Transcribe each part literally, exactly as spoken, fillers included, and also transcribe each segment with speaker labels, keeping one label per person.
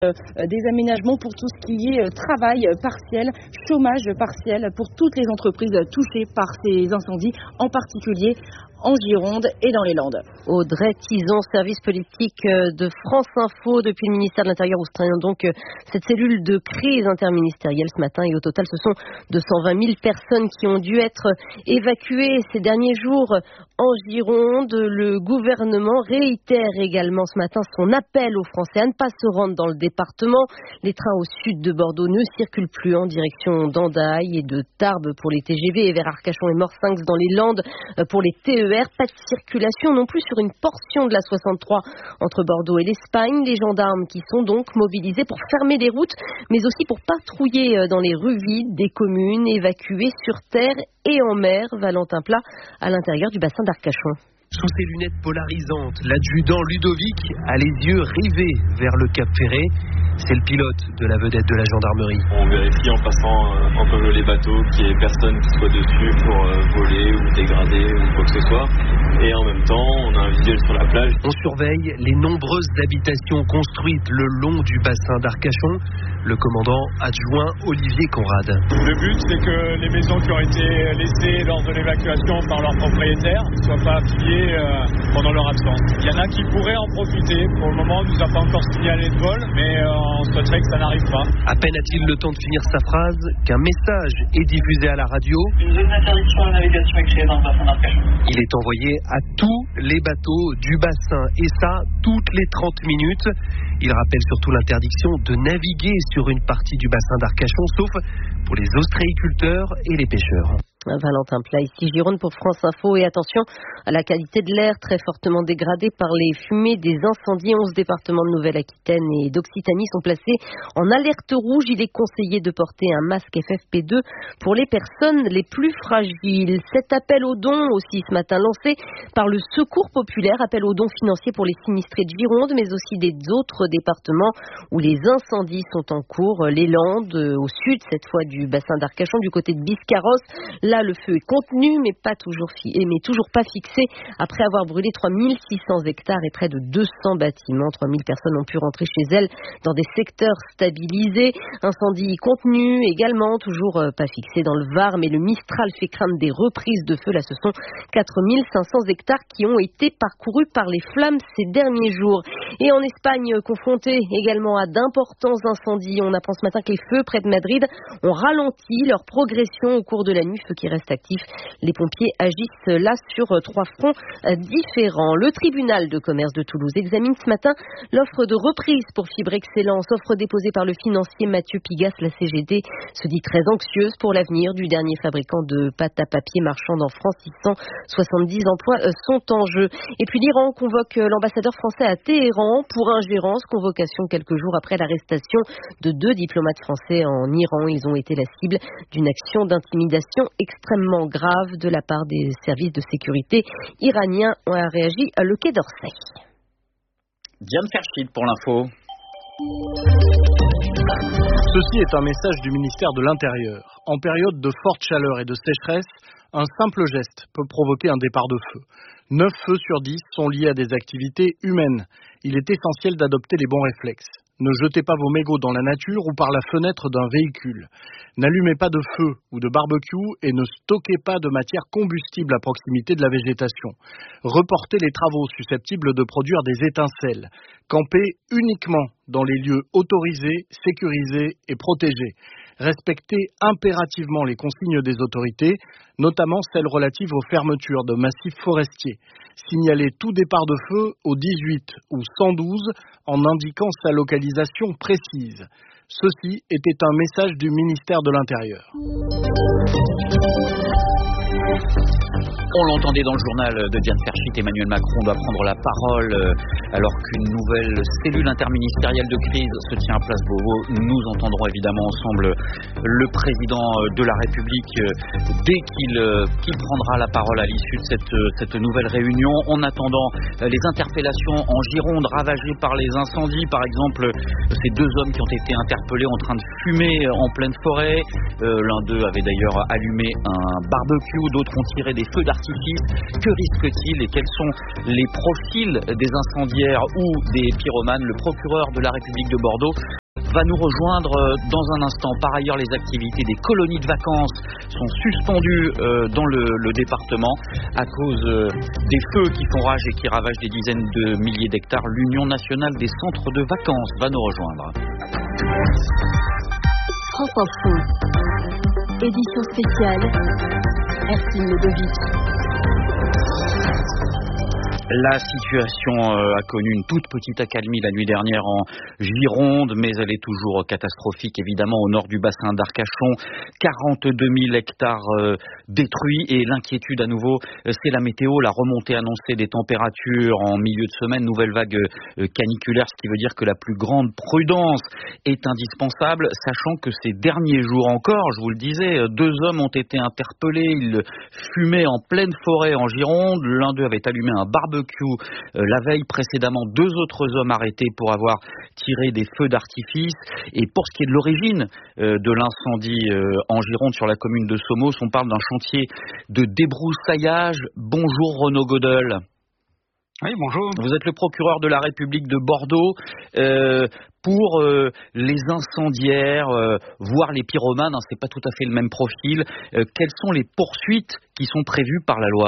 Speaker 1: Euh, des aménagements pour tout ce qui est euh, travail partiel, chômage partiel pour toutes les entreprises touchées par ces incendies, en particulier en Gironde et dans les Landes.
Speaker 2: Audrey Tison, service politique de France Info depuis le ministère de l'Intérieur où se tient donc cette cellule de crise interministérielle ce matin, et au total ce sont deux cent vingt mille personnes qui ont dû être évacuées ces derniers jours en Gironde. Le gouvernement réitère également ce matin son appel aux Français à ne pas se rendre dans le département. Les trains au sud de Bordeaux ne circulent plus en direction d'Andaille et de Tarbes pour les T G V et vers Arcachon et Morsinx dans les Landes pour les T E R. Pas de circulation non plus sur une portion de la soixante-trois entre Bordeaux et l'Espagne. Les gendarmes qui sont donc mobilisés pour fermer les routes, mais aussi pour patrouiller dans les rues vides des communes évacuées sur terre et en mer. Valentin Plat à l'intérieur du bassin d'Arcachon.
Speaker 3: Sous ses lunettes polarisantes, l'adjudant Ludovic a les yeux rivés vers le Cap Ferré. C'est le pilote de la vedette de la gendarmerie.
Speaker 4: On vérifie en passant euh, entre les bateaux qu'il n'y ait personne qui soit dessus pour euh, voler ou dégrader ou quoi que ce soit. Et en même temps, on a un visuel sur la plage.
Speaker 3: On surveille les nombreuses habitations construites le long du bassin d'Arcachon. Le commandant adjoint Olivier Conrad.
Speaker 5: Le but, c'est que les maisons qui ont été laissées lors de l'évacuation par leurs propriétaires ne soient pas pillées euh, pendant leur absence. Il y en a qui pourraient en profiter. Pour le moment, on ne nous a pas encore signalé de vol, mais euh, on souhaiterait que ça n'arrive pas.
Speaker 3: À peine a-t-il le temps de finir sa phrase qu'un message est diffusé à la radio.
Speaker 6: Une zone d'interdiction à la navigation est créée dans le bassin d'Arcachon.
Speaker 3: Il est envoyé à tous les bateaux du bassin, et ça, toutes les trente minutes. Il rappelle surtout l'interdiction de naviguer sur une partie du bassin d'Arcachon, sauf pour les ostréiculteurs et les pêcheurs.
Speaker 2: Valentin Plat, ici Gironde pour France Info. Et attention à la qualité de l'air très fortement dégradée par les fumées des incendies. onze départements de Nouvelle-Aquitaine et d'Occitanie sont placés en alerte rouge. Il est conseillé de porter un masque F F P deux pour les personnes les plus fragiles. Cet appel aux dons aussi ce matin lancé par le Secours populaire, appel aux dons financiers pour les sinistrés de Gironde, mais aussi des autres départements où les incendies sont en cours. Les Landes, au sud cette fois du bassin d'Arcachon, du côté de Biscarrosse. Là, le feu est contenu, mais pas toujours, fi- mais toujours pas fixé. Après avoir brûlé trois mille six cents hectares et près de deux cents bâtiments, trois mille personnes ont pu rentrer chez elles dans des secteurs stabilisés. Incendie contenu également, toujours pas fixé dans le Var, mais le Mistral fait craindre des reprises de feu. Là, ce sont quatre mille cinq cents hectares qui ont été parcourus par les flammes ces derniers jours. Et en Espagne, confronté également à d'importants incendies, on apprend ce matin que les feux près de Madrid ont ralenti leur progression au cours de la nuit. Feux qui restent actifs. Les pompiers agissent là sur trois fronts différents. Le tribunal de commerce de Toulouse examine ce matin l'offre de reprise pour Fibre Excellence, offre déposée par le financier Mathieu Pigas. La C G T se dit très anxieuse pour l'avenir du dernier fabricant de pâte à papier marchande en France. six cent soixante-dix emplois sont en jeu. Et puis l'Iran convoque l'ambassadeur français à Téhéran pour ingérence, convocation quelques jours après l'arrestation de deux diplomates français en Iran. Ils ont été la cible d'une action d'intimidation extrêmement grave de la part des services de sécurité iraniens, ont réagi à le Quai d'Orsay.
Speaker 7: Diane Ferchid pour l'info.
Speaker 8: Ceci est un message du ministère de l'Intérieur. En période de forte chaleur et de sécheresse, un simple geste peut provoquer un départ de feu. neuf feux sur dix sont liés à des activités humaines. Il est essentiel d'adopter les bons réflexes. Ne jetez pas vos mégots dans la nature ou par la fenêtre d'un véhicule. N'allumez pas de feu ou de barbecue et ne stockez pas de matière combustible à proximité de la végétation. Reportez les travaux susceptibles de produire des étincelles. Campez uniquement dans les lieux autorisés, sécurisés et protégés. Respectez impérativement les consignes des autorités, notamment celles relatives aux fermetures de massifs forestiers. Signalez tout départ de feu au dix-huit ou cent douze en indiquant sa localisation précise. Ceci était un message du ministère de l'Intérieur.
Speaker 7: On l'entendait dans le journal de Diane Ferchit, Emmanuel Macron doit prendre la parole alors qu'une nouvelle cellule interministérielle de crise se tient à Place Beauvau. Nous entendrons évidemment ensemble le président de la République dès qu'il, qu'il prendra la parole à l'issue de cette, cette nouvelle réunion. En attendant, les interpellations en Gironde ravagées par les incendies, par exemple ces deux hommes qui ont été interpellés en train de fumer en pleine forêt. Euh, l'un d'eux avait d'ailleurs allumé un barbecue, d'autres ont tiré des feux d'artifice d'artifice. Que risque-t-il et quels sont les profils des incendiaires ou des pyromanes? Le procureur de la République de Bordeaux va nous rejoindre dans un instant. Par ailleurs, les activités des colonies de vacances sont suspendues euh, dans le, le département à cause euh, des feux qui font rage et qui ravagent des dizaines de milliers d'hectares. L'Union nationale des centres de vacances va nous rejoindre.
Speaker 9: France Info, édition spéciale, Ercine Ledovic.
Speaker 7: La situation a connu une toute petite accalmie la nuit dernière en Gironde, mais elle est toujours catastrophique évidemment au nord du bassin d'Arcachon. quarante-deux mille hectares détruits et l'inquiétude à nouveau, c'est la météo, la remontée annoncée des températures en milieu de semaine, nouvelle vague caniculaire, ce qui veut dire que la plus grande prudence est indispensable, sachant que ces derniers jours encore, je vous le disais, deux hommes ont été interpellés, ils fumaient en pleine forêt en Gironde, l'un d'eux avait allumé un barbecue la veille précédemment, deux autres hommes arrêtés pour avoir tiré des feux d'artifice. Et pour ce qui est de l'origine de l'incendie en Gironde sur la commune de Somos, on parle d'un chantier de débroussaillage. Bonjour Renaud Godel.
Speaker 10: Oui, bonjour.
Speaker 7: Vous êtes le procureur de la République de Bordeaux. Euh, pour euh, les incendiaires, euh, voire les pyromanes, hein, c'est pas tout à fait le même profil. Euh, quelles sont les poursuites qui sont prévues par la loi ?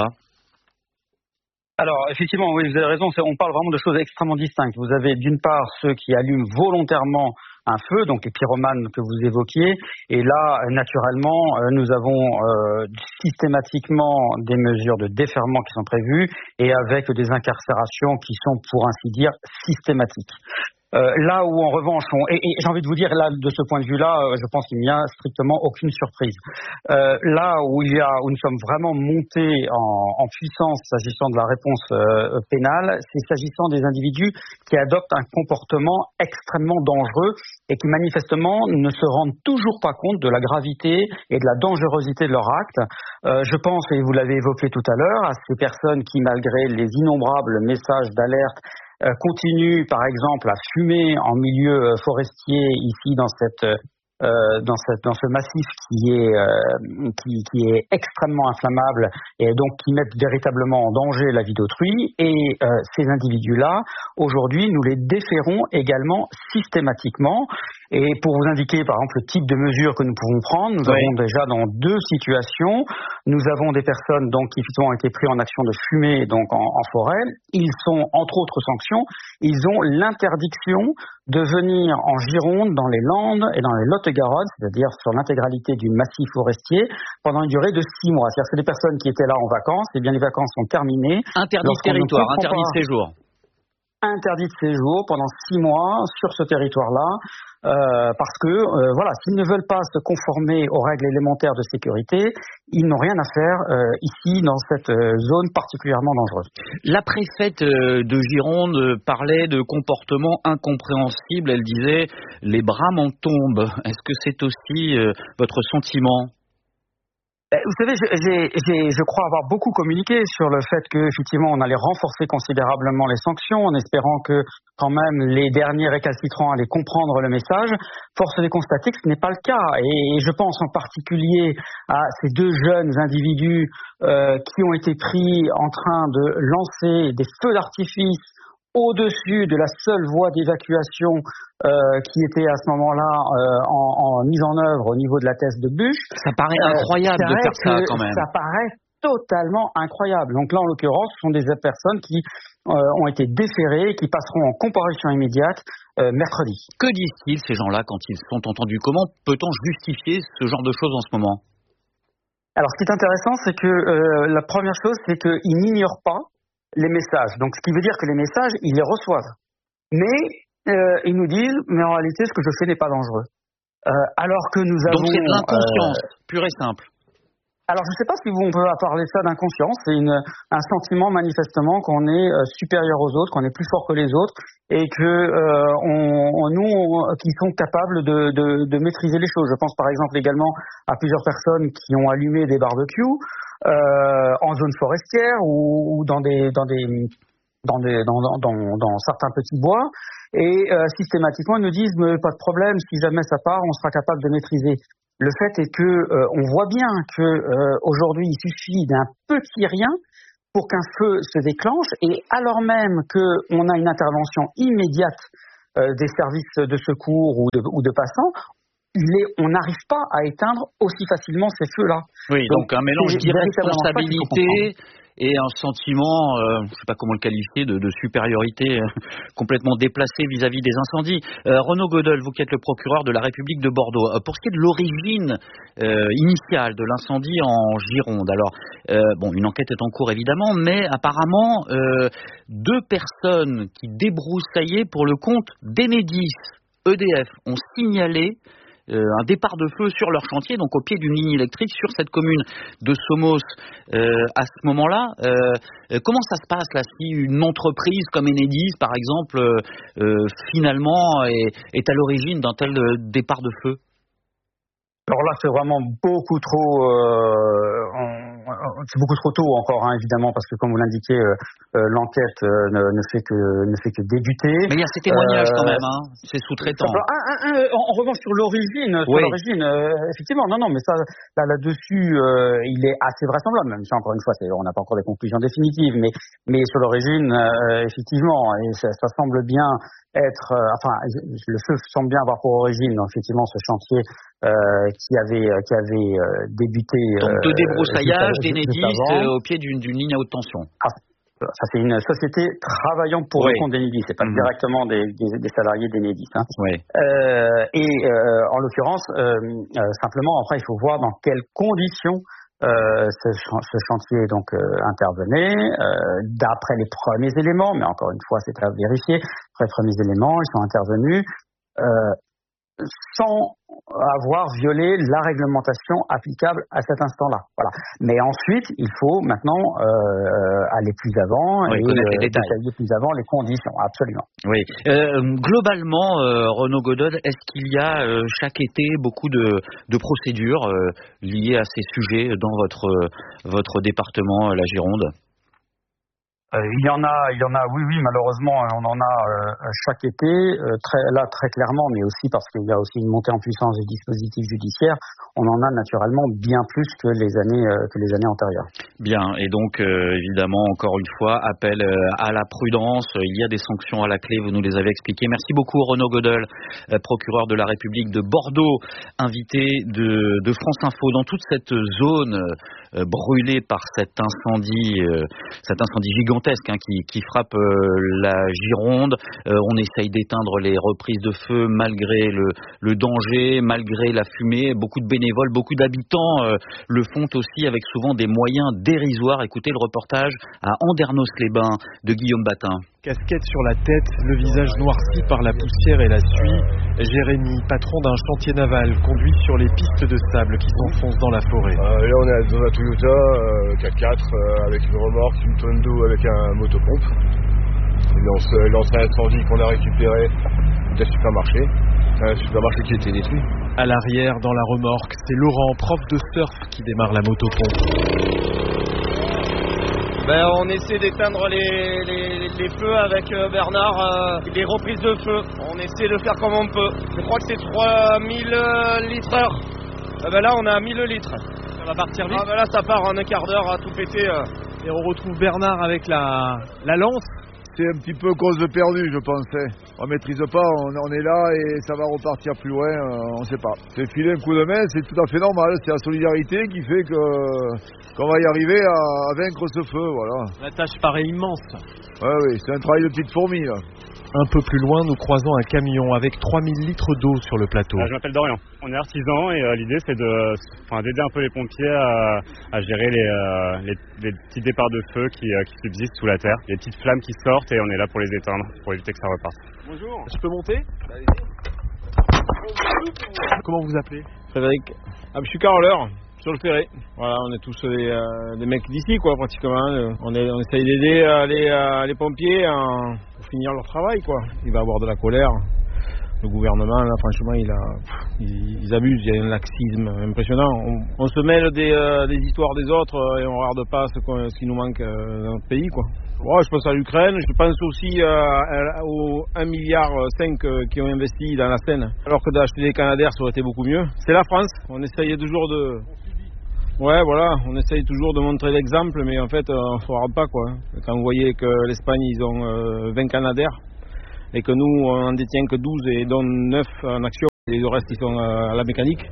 Speaker 10: Alors, effectivement, oui, vous avez raison, on parle vraiment de choses extrêmement distinctes. Vous avez d'une part ceux qui allument volontairement un feu, donc les pyromanes que vous évoquiez, et là, naturellement, nous avons euh, systématiquement des mesures de déferrement qui sont prévues, et avec des incarcérations qui sont, pour ainsi dire, systématiques. Euh, là où en revanche, on, et, et j'ai envie de vous dire là de ce point de vue-là, euh, je pense qu'il n'y a strictement aucune surprise. Euh, là où il y a, où nous sommes vraiment montés en, en puissance s'agissant de la réponse euh, pénale, c'est s'agissant des individus qui adoptent un comportement extrêmement dangereux et qui manifestement ne se rendent toujours pas compte de la gravité et de la dangerosité de leur acte. Euh, je pense, et vous l'avez évoqué tout à l'heure, à ces personnes qui, malgré les innombrables messages d'alerte, Euh, continue par exemple à fumer en milieu euh, forestier ici dans cette euh, dans cette dans ce massif qui est euh, qui, qui est extrêmement inflammable et donc qui met véritablement en danger la vie d'autrui, et euh, ces individus-là aujourd'hui nous les déférons également systématiquement. Et pour vous indiquer par exemple le type de mesures que nous pouvons prendre, nous oui. avons déjà dans deux situations, nous avons des personnes donc qui effectivement ont été pris en action de fumer donc en, en forêt. Ils sont entre autres sanctions, ils ont l'interdiction de venir en Gironde, dans les Landes et dans les Lot-et-Garonne, c'est-à-dire sur l'intégralité du massif forestier, pendant une durée de six mois. C'est-à-dire que c'est des personnes qui étaient là en vacances, et bien les vacances sont terminées.
Speaker 7: Interdit de territoire, interdit de séjour.
Speaker 10: Interdit de séjour pendant six mois sur ce territoire-là, euh, parce que euh, voilà, s'ils ne veulent pas se conformer aux règles élémentaires de sécurité, ils n'ont rien à faire euh, ici dans cette euh, zone particulièrement dangereuse.
Speaker 7: La préfète euh, de Gironde parlait de comportements incompréhensibles. Elle disait les bras m'en tombent. Est-ce que c'est aussi euh, votre sentiment ?
Speaker 10: Vous savez, j'ai, j'ai, je crois avoir beaucoup communiqué sur le fait qu'effectivement on allait renforcer considérablement les sanctions en espérant que quand même les derniers récalcitrants allaient comprendre le message. Force est de constater que ce n'est pas le cas, et je pense en particulier à ces deux jeunes individus euh, qui ont été pris en train de lancer des feux d'artifice au-dessus de la seule voie d'évacuation euh, qui était à ce moment-là euh, en, en mise en œuvre au niveau de la thèse de bûche.
Speaker 7: Ça paraît incroyable euh, de faire ça quand même.
Speaker 10: Ça paraît totalement incroyable. Donc là, en l'occurrence, ce sont des personnes qui euh, ont été déférées et qui passeront en comparution immédiate euh, mercredi.
Speaker 7: Que disent-ils ces gens-là quand ils sont entendus ? Comment peut-on justifier ce genre de choses en ce moment ?
Speaker 10: Alors, ce qui est intéressant, c'est que euh, la première chose, c'est qu'ils n'ignorent pas les messages. Donc, ce qui veut dire que les messages, ils les reçoivent. Mais, euh, ils nous disent, mais en réalité, ce que je fais n'est pas dangereux. Euh, alors que nous avons...
Speaker 7: Donc, c'est de l'inconscience, euh, pure et simple.
Speaker 10: Alors, je ne sais pas si on peut parler de ça d'inconscience. C'est une, un sentiment, manifestement, qu'on est euh, supérieur aux autres, qu'on est plus fort que les autres, et que euh, on, on, nous, on, qui sont capables de, de, de maîtriser les choses. Je pense, par exemple, également à plusieurs personnes qui ont allumé des barbecues Euh, en zone forestière ou, ou dans des dans des dans des dans, dans, dans certains petits bois, et euh, systématiquement ils nous disent mais pas de problème, si jamais ça part on sera capable de maîtriser. le fait est que euh, on voit bien que euh, aujourd'hui il suffit d'un petit rien pour qu'un feu se déclenche, et alors même qu'on a une intervention immédiate euh, des services de secours ou de, ou de passants, il est, on n'arrive pas à éteindre aussi facilement ces feux-là.
Speaker 7: Oui, donc, donc un mélange d'irresponsabilité et un sentiment, euh, je ne sais pas comment le qualifier, de, de supériorité euh, complètement déplacé vis-à-vis des incendies. Euh, Renaud Godel, vous qui êtes le procureur de la République de Bordeaux, euh, pour ce qui est de l'origine euh, initiale de l'incendie en Gironde, alors, euh, bon, une enquête est en cours évidemment, mais apparemment, euh, deux personnes qui débroussaillaient pour le compte d'Enedis, E D F, ont signalé Euh, un départ de feu sur leur chantier, donc au pied d'une ligne électrique sur cette commune de Somos. Euh, à ce moment-là, euh, comment ça se passe là, si une entreprise comme Enedis, par exemple, euh, euh, finalement est, est à l'origine d'un tel euh, départ de feu?
Speaker 10: Alors là, c'est vraiment beaucoup trop, euh, on, c'est beaucoup trop tôt encore, hein, évidemment, parce que comme vous l'indiquez, euh, euh, l'enquête euh, ne, ne fait que ne fait que débuter.
Speaker 7: Mais il y a ces témoignages euh, quand même, hein, c'est sous-traitant.
Speaker 10: Ah, ah, ah, en, en revanche, sur l'origine, sur
Speaker 7: oui.
Speaker 10: l'origine, euh, effectivement, non, non, mais ça, là, là-dessus, euh, il est assez vraisemblable. Même si encore une fois, c'est, on n'a pas encore des conclusions définitives, mais mais sur l'origine, euh, effectivement, et ça, ça semble bien être, euh, enfin, le feu semble bien avoir pour origine, effectivement, ce chantier euh, qui avait qui avait euh, débuté.
Speaker 7: Donc de
Speaker 10: euh,
Speaker 7: débroussaillage d'Enedis euh, au pied d'une, d'une ligne à haute tension.
Speaker 10: Ah, ça c'est une société travaillant pour oui. le compte d'Enedis, c'est pas mmh. directement des, des, des salariés d'Enedis. Hein.
Speaker 7: Oui.
Speaker 10: Euh, et euh, en l'occurrence, euh, euh, simplement, après, il faut voir dans quelles conditions Euh, ce, ce chantier donc euh, intervenait euh, d'après les premiers éléments, mais encore une fois c'est à vérifier. Après les premiers éléments, ils sont intervenus euh, sans avoir violé la réglementation applicable à cet instant-là. Voilà. Mais ensuite, il faut maintenant euh, aller plus avant
Speaker 7: oui,
Speaker 10: et euh, détailler plus avant les conditions. Absolument.
Speaker 7: Oui. Euh, globalement, euh, Renaud Godel, est-ce qu'il y a euh, chaque été beaucoup de, de procédures euh, liées à ces sujets dans votre votre département, la Gironde?
Speaker 10: Euh, il y en a, il y en a, oui, oui, malheureusement, on en a euh, chaque été, euh, très, là très clairement, mais aussi parce qu'il y a aussi une montée en puissance des dispositifs judiciaires, on en a naturellement bien plus que les années euh, que les années antérieures.
Speaker 7: Bien, et donc euh, évidemment, encore une fois, appel euh, à la prudence, il y a des sanctions à la clé, vous nous les avez expliquées. Merci beaucoup Renaud Godel, euh, procureur de la République de Bordeaux, invité de, de France Info. Dans toute cette zone euh, brûlée par cet incendie, euh, cet incendie gigantesque, Hein, qui, qui frappe euh, la Gironde. Euh, on essaye d'éteindre les reprises de feu malgré le, le danger, malgré la fumée. Beaucoup de bénévoles, beaucoup d'habitants euh, le font aussi avec souvent des moyens dérisoires. Écoutez le reportage à Andernos-les-Bains de Guillaume Batin.
Speaker 11: Casquette sur la tête, le visage noirci par la poussière et la suie, Jérémy, patron d'un chantier naval, conduit sur les pistes de sable qui s'enfoncent dans la forêt.
Speaker 12: Euh, là on est dans un Toyota euh, quatre quatre euh, avec une remorque, une tonne d'eau avec un motopompe. Il lance, lance un incendie qu'on a récupéré d'un supermarché. C'est un supermarché qui a été détruit.
Speaker 11: À l'arrière, dans la remorque, c'est Laurent, prof de surf, qui démarre la motopompe.
Speaker 13: Ben, on essaie d'éteindre les, les, les feux avec euh, Bernard, euh, les reprises de feu. On essaie de faire comme on peut. Je crois que c'est trois mille litres heure. Euh, ben là, on a mille litres.
Speaker 11: Ça va partir vite.
Speaker 13: Ah, ben là, ça part en un quart d'heure à tout péter. Euh.
Speaker 11: Et on retrouve Bernard avec la, la lance.
Speaker 12: C'est un petit peu cause de perdu, je pensais. On maîtrise pas, on, on est là et ça va repartir plus loin, euh, on sait pas. C'est filer un coup de main, c'est tout à fait normal. C'est la solidarité qui fait que qu'on va y arriver à, à vaincre ce feu, voilà.
Speaker 11: La tâche paraît immense.
Speaker 12: Ouais, oui, c'est un travail de petite fourmi, là.
Speaker 11: Un peu plus loin, nous croisons un camion avec trois mille litres d'eau sur le plateau.
Speaker 14: Ah, je m'appelle Dorian. On est artisan et euh, l'idée c'est de, enfin, d'aider un peu les pompiers à, à gérer les, euh, les, les petits départs de feu qui, euh, qui subsistent sous la terre. Les petites flammes qui sortent et on est là pour les éteindre, pour éviter que ça reparte.
Speaker 11: Bonjour. Je peux monter? Comment vous appelez?
Speaker 15: Frédéric. Ah, je suis caroleur. Sur le ferré. Voilà, on est tous des, euh, des mecs d'ici, quoi, pratiquement. On, est, on essaye d'aider euh, les, euh, les pompiers à, pour finir leur travail, quoi. Il va y avoir de la colère. Le gouvernement, là, franchement, il a, ils, ils abusent, il y a un laxisme impressionnant. On, on se mêle des, euh, des histoires des autres et on regarde pas ce, ce qui nous manque euh, dans notre pays, quoi. Ouais, je pense à l'Ukraine, je pense aussi euh, aux un virgule cinq milliard euh, qui ont investi dans la Seine, alors que d'acheter des Canadair, ça aurait été beaucoup mieux. C'est la France, on essayait toujours de... Ouais, voilà, on essaye toujours de montrer l'exemple, mais en fait, euh, on ne se regarde pas, quoi. Quand vous voyez que l'Espagne, ils ont euh, vingt Canadair, et que nous, on en détient que douze et dont neuf en action, et le reste, ils sont euh, à la mécanique.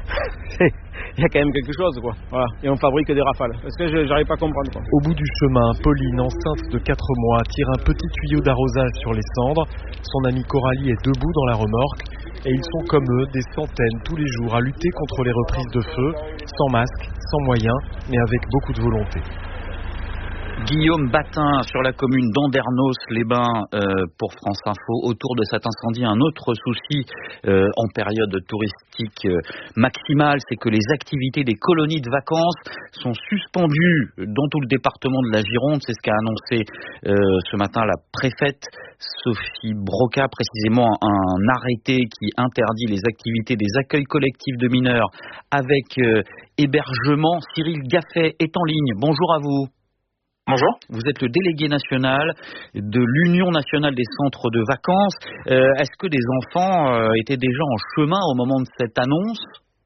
Speaker 15: Il y a quand même quelque chose, quoi. Voilà. Et on fabrique des Rafales. Parce que je n'arrive pas à comprendre, quoi.
Speaker 11: Au bout du chemin, Pauline, enceinte de quatre mois, tire un petit tuyau d'arrosage sur les cendres. Son amie Coralie est debout dans la remorque. Et ils sont comme eux, des centaines tous les jours à lutter contre les reprises de feu, sans masque, sans moyens, mais avec beaucoup de volonté.
Speaker 7: Guillaume Batin sur la commune d'Andernos-les-Bains euh, pour France Info. Autour de cet incendie, un autre souci euh, en période touristique euh, maximale, c'est que les activités des colonies de vacances sont suspendues dans tout le département de la Gironde. C'est ce qu'a annoncé euh, ce matin la préfète Sophie Broca, précisément un arrêté qui interdit les activités des accueils collectifs de mineurs avec euh, hébergement. Cyril Gaffet est en ligne. Bonjour à vous.
Speaker 16: Bonjour.
Speaker 7: Vous êtes le délégué national de l'Union nationale des centres de vacances. Euh, est-ce que des enfants euh, étaient déjà en chemin au moment de cette annonce ?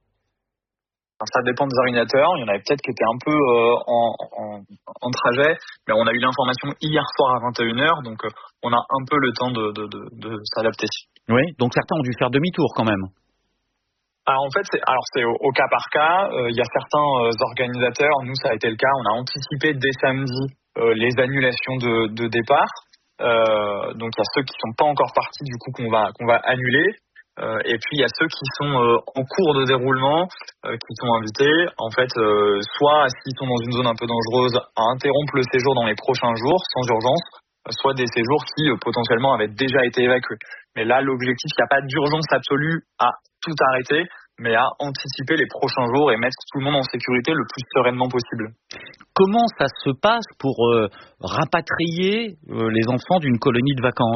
Speaker 16: Alors, ça dépend des ordinateurs. Il y en avait peut-être qui étaient un peu euh, en, en, en trajet, mais on a eu l'information hier soir à vingt et une heures, donc euh, on a un peu le temps de, de, de, de s'adapter.
Speaker 7: Oui, donc certains ont dû faire demi-tour quand même.
Speaker 16: Alors en fait, c'est, alors c'est au, au cas par cas. Il euh, y a certains euh, organisateurs, nous ça a été le cas, on a anticipé dès samedi euh, les annulations de, de départ. Euh, donc il y a ceux qui sont pas encore partis du coup qu'on va qu'on va annuler. Euh, et puis il y a ceux qui sont euh, en cours de déroulement, euh, qui sont invités. En fait, euh, soit s'ils sont dans une zone un peu dangereuse, à interrompre le séjour dans les prochains jours sans urgence, soit des séjours qui euh, potentiellement avaient déjà été évacués. Mais là, l'objectif, il n'y a pas d'urgence absolue à tout arrêter, mais à anticiper les prochains jours et mettre tout le monde en sécurité le plus sereinement possible.
Speaker 7: Comment ça se passe pour euh, rapatrier euh, les enfants d'une colonie de vacances ?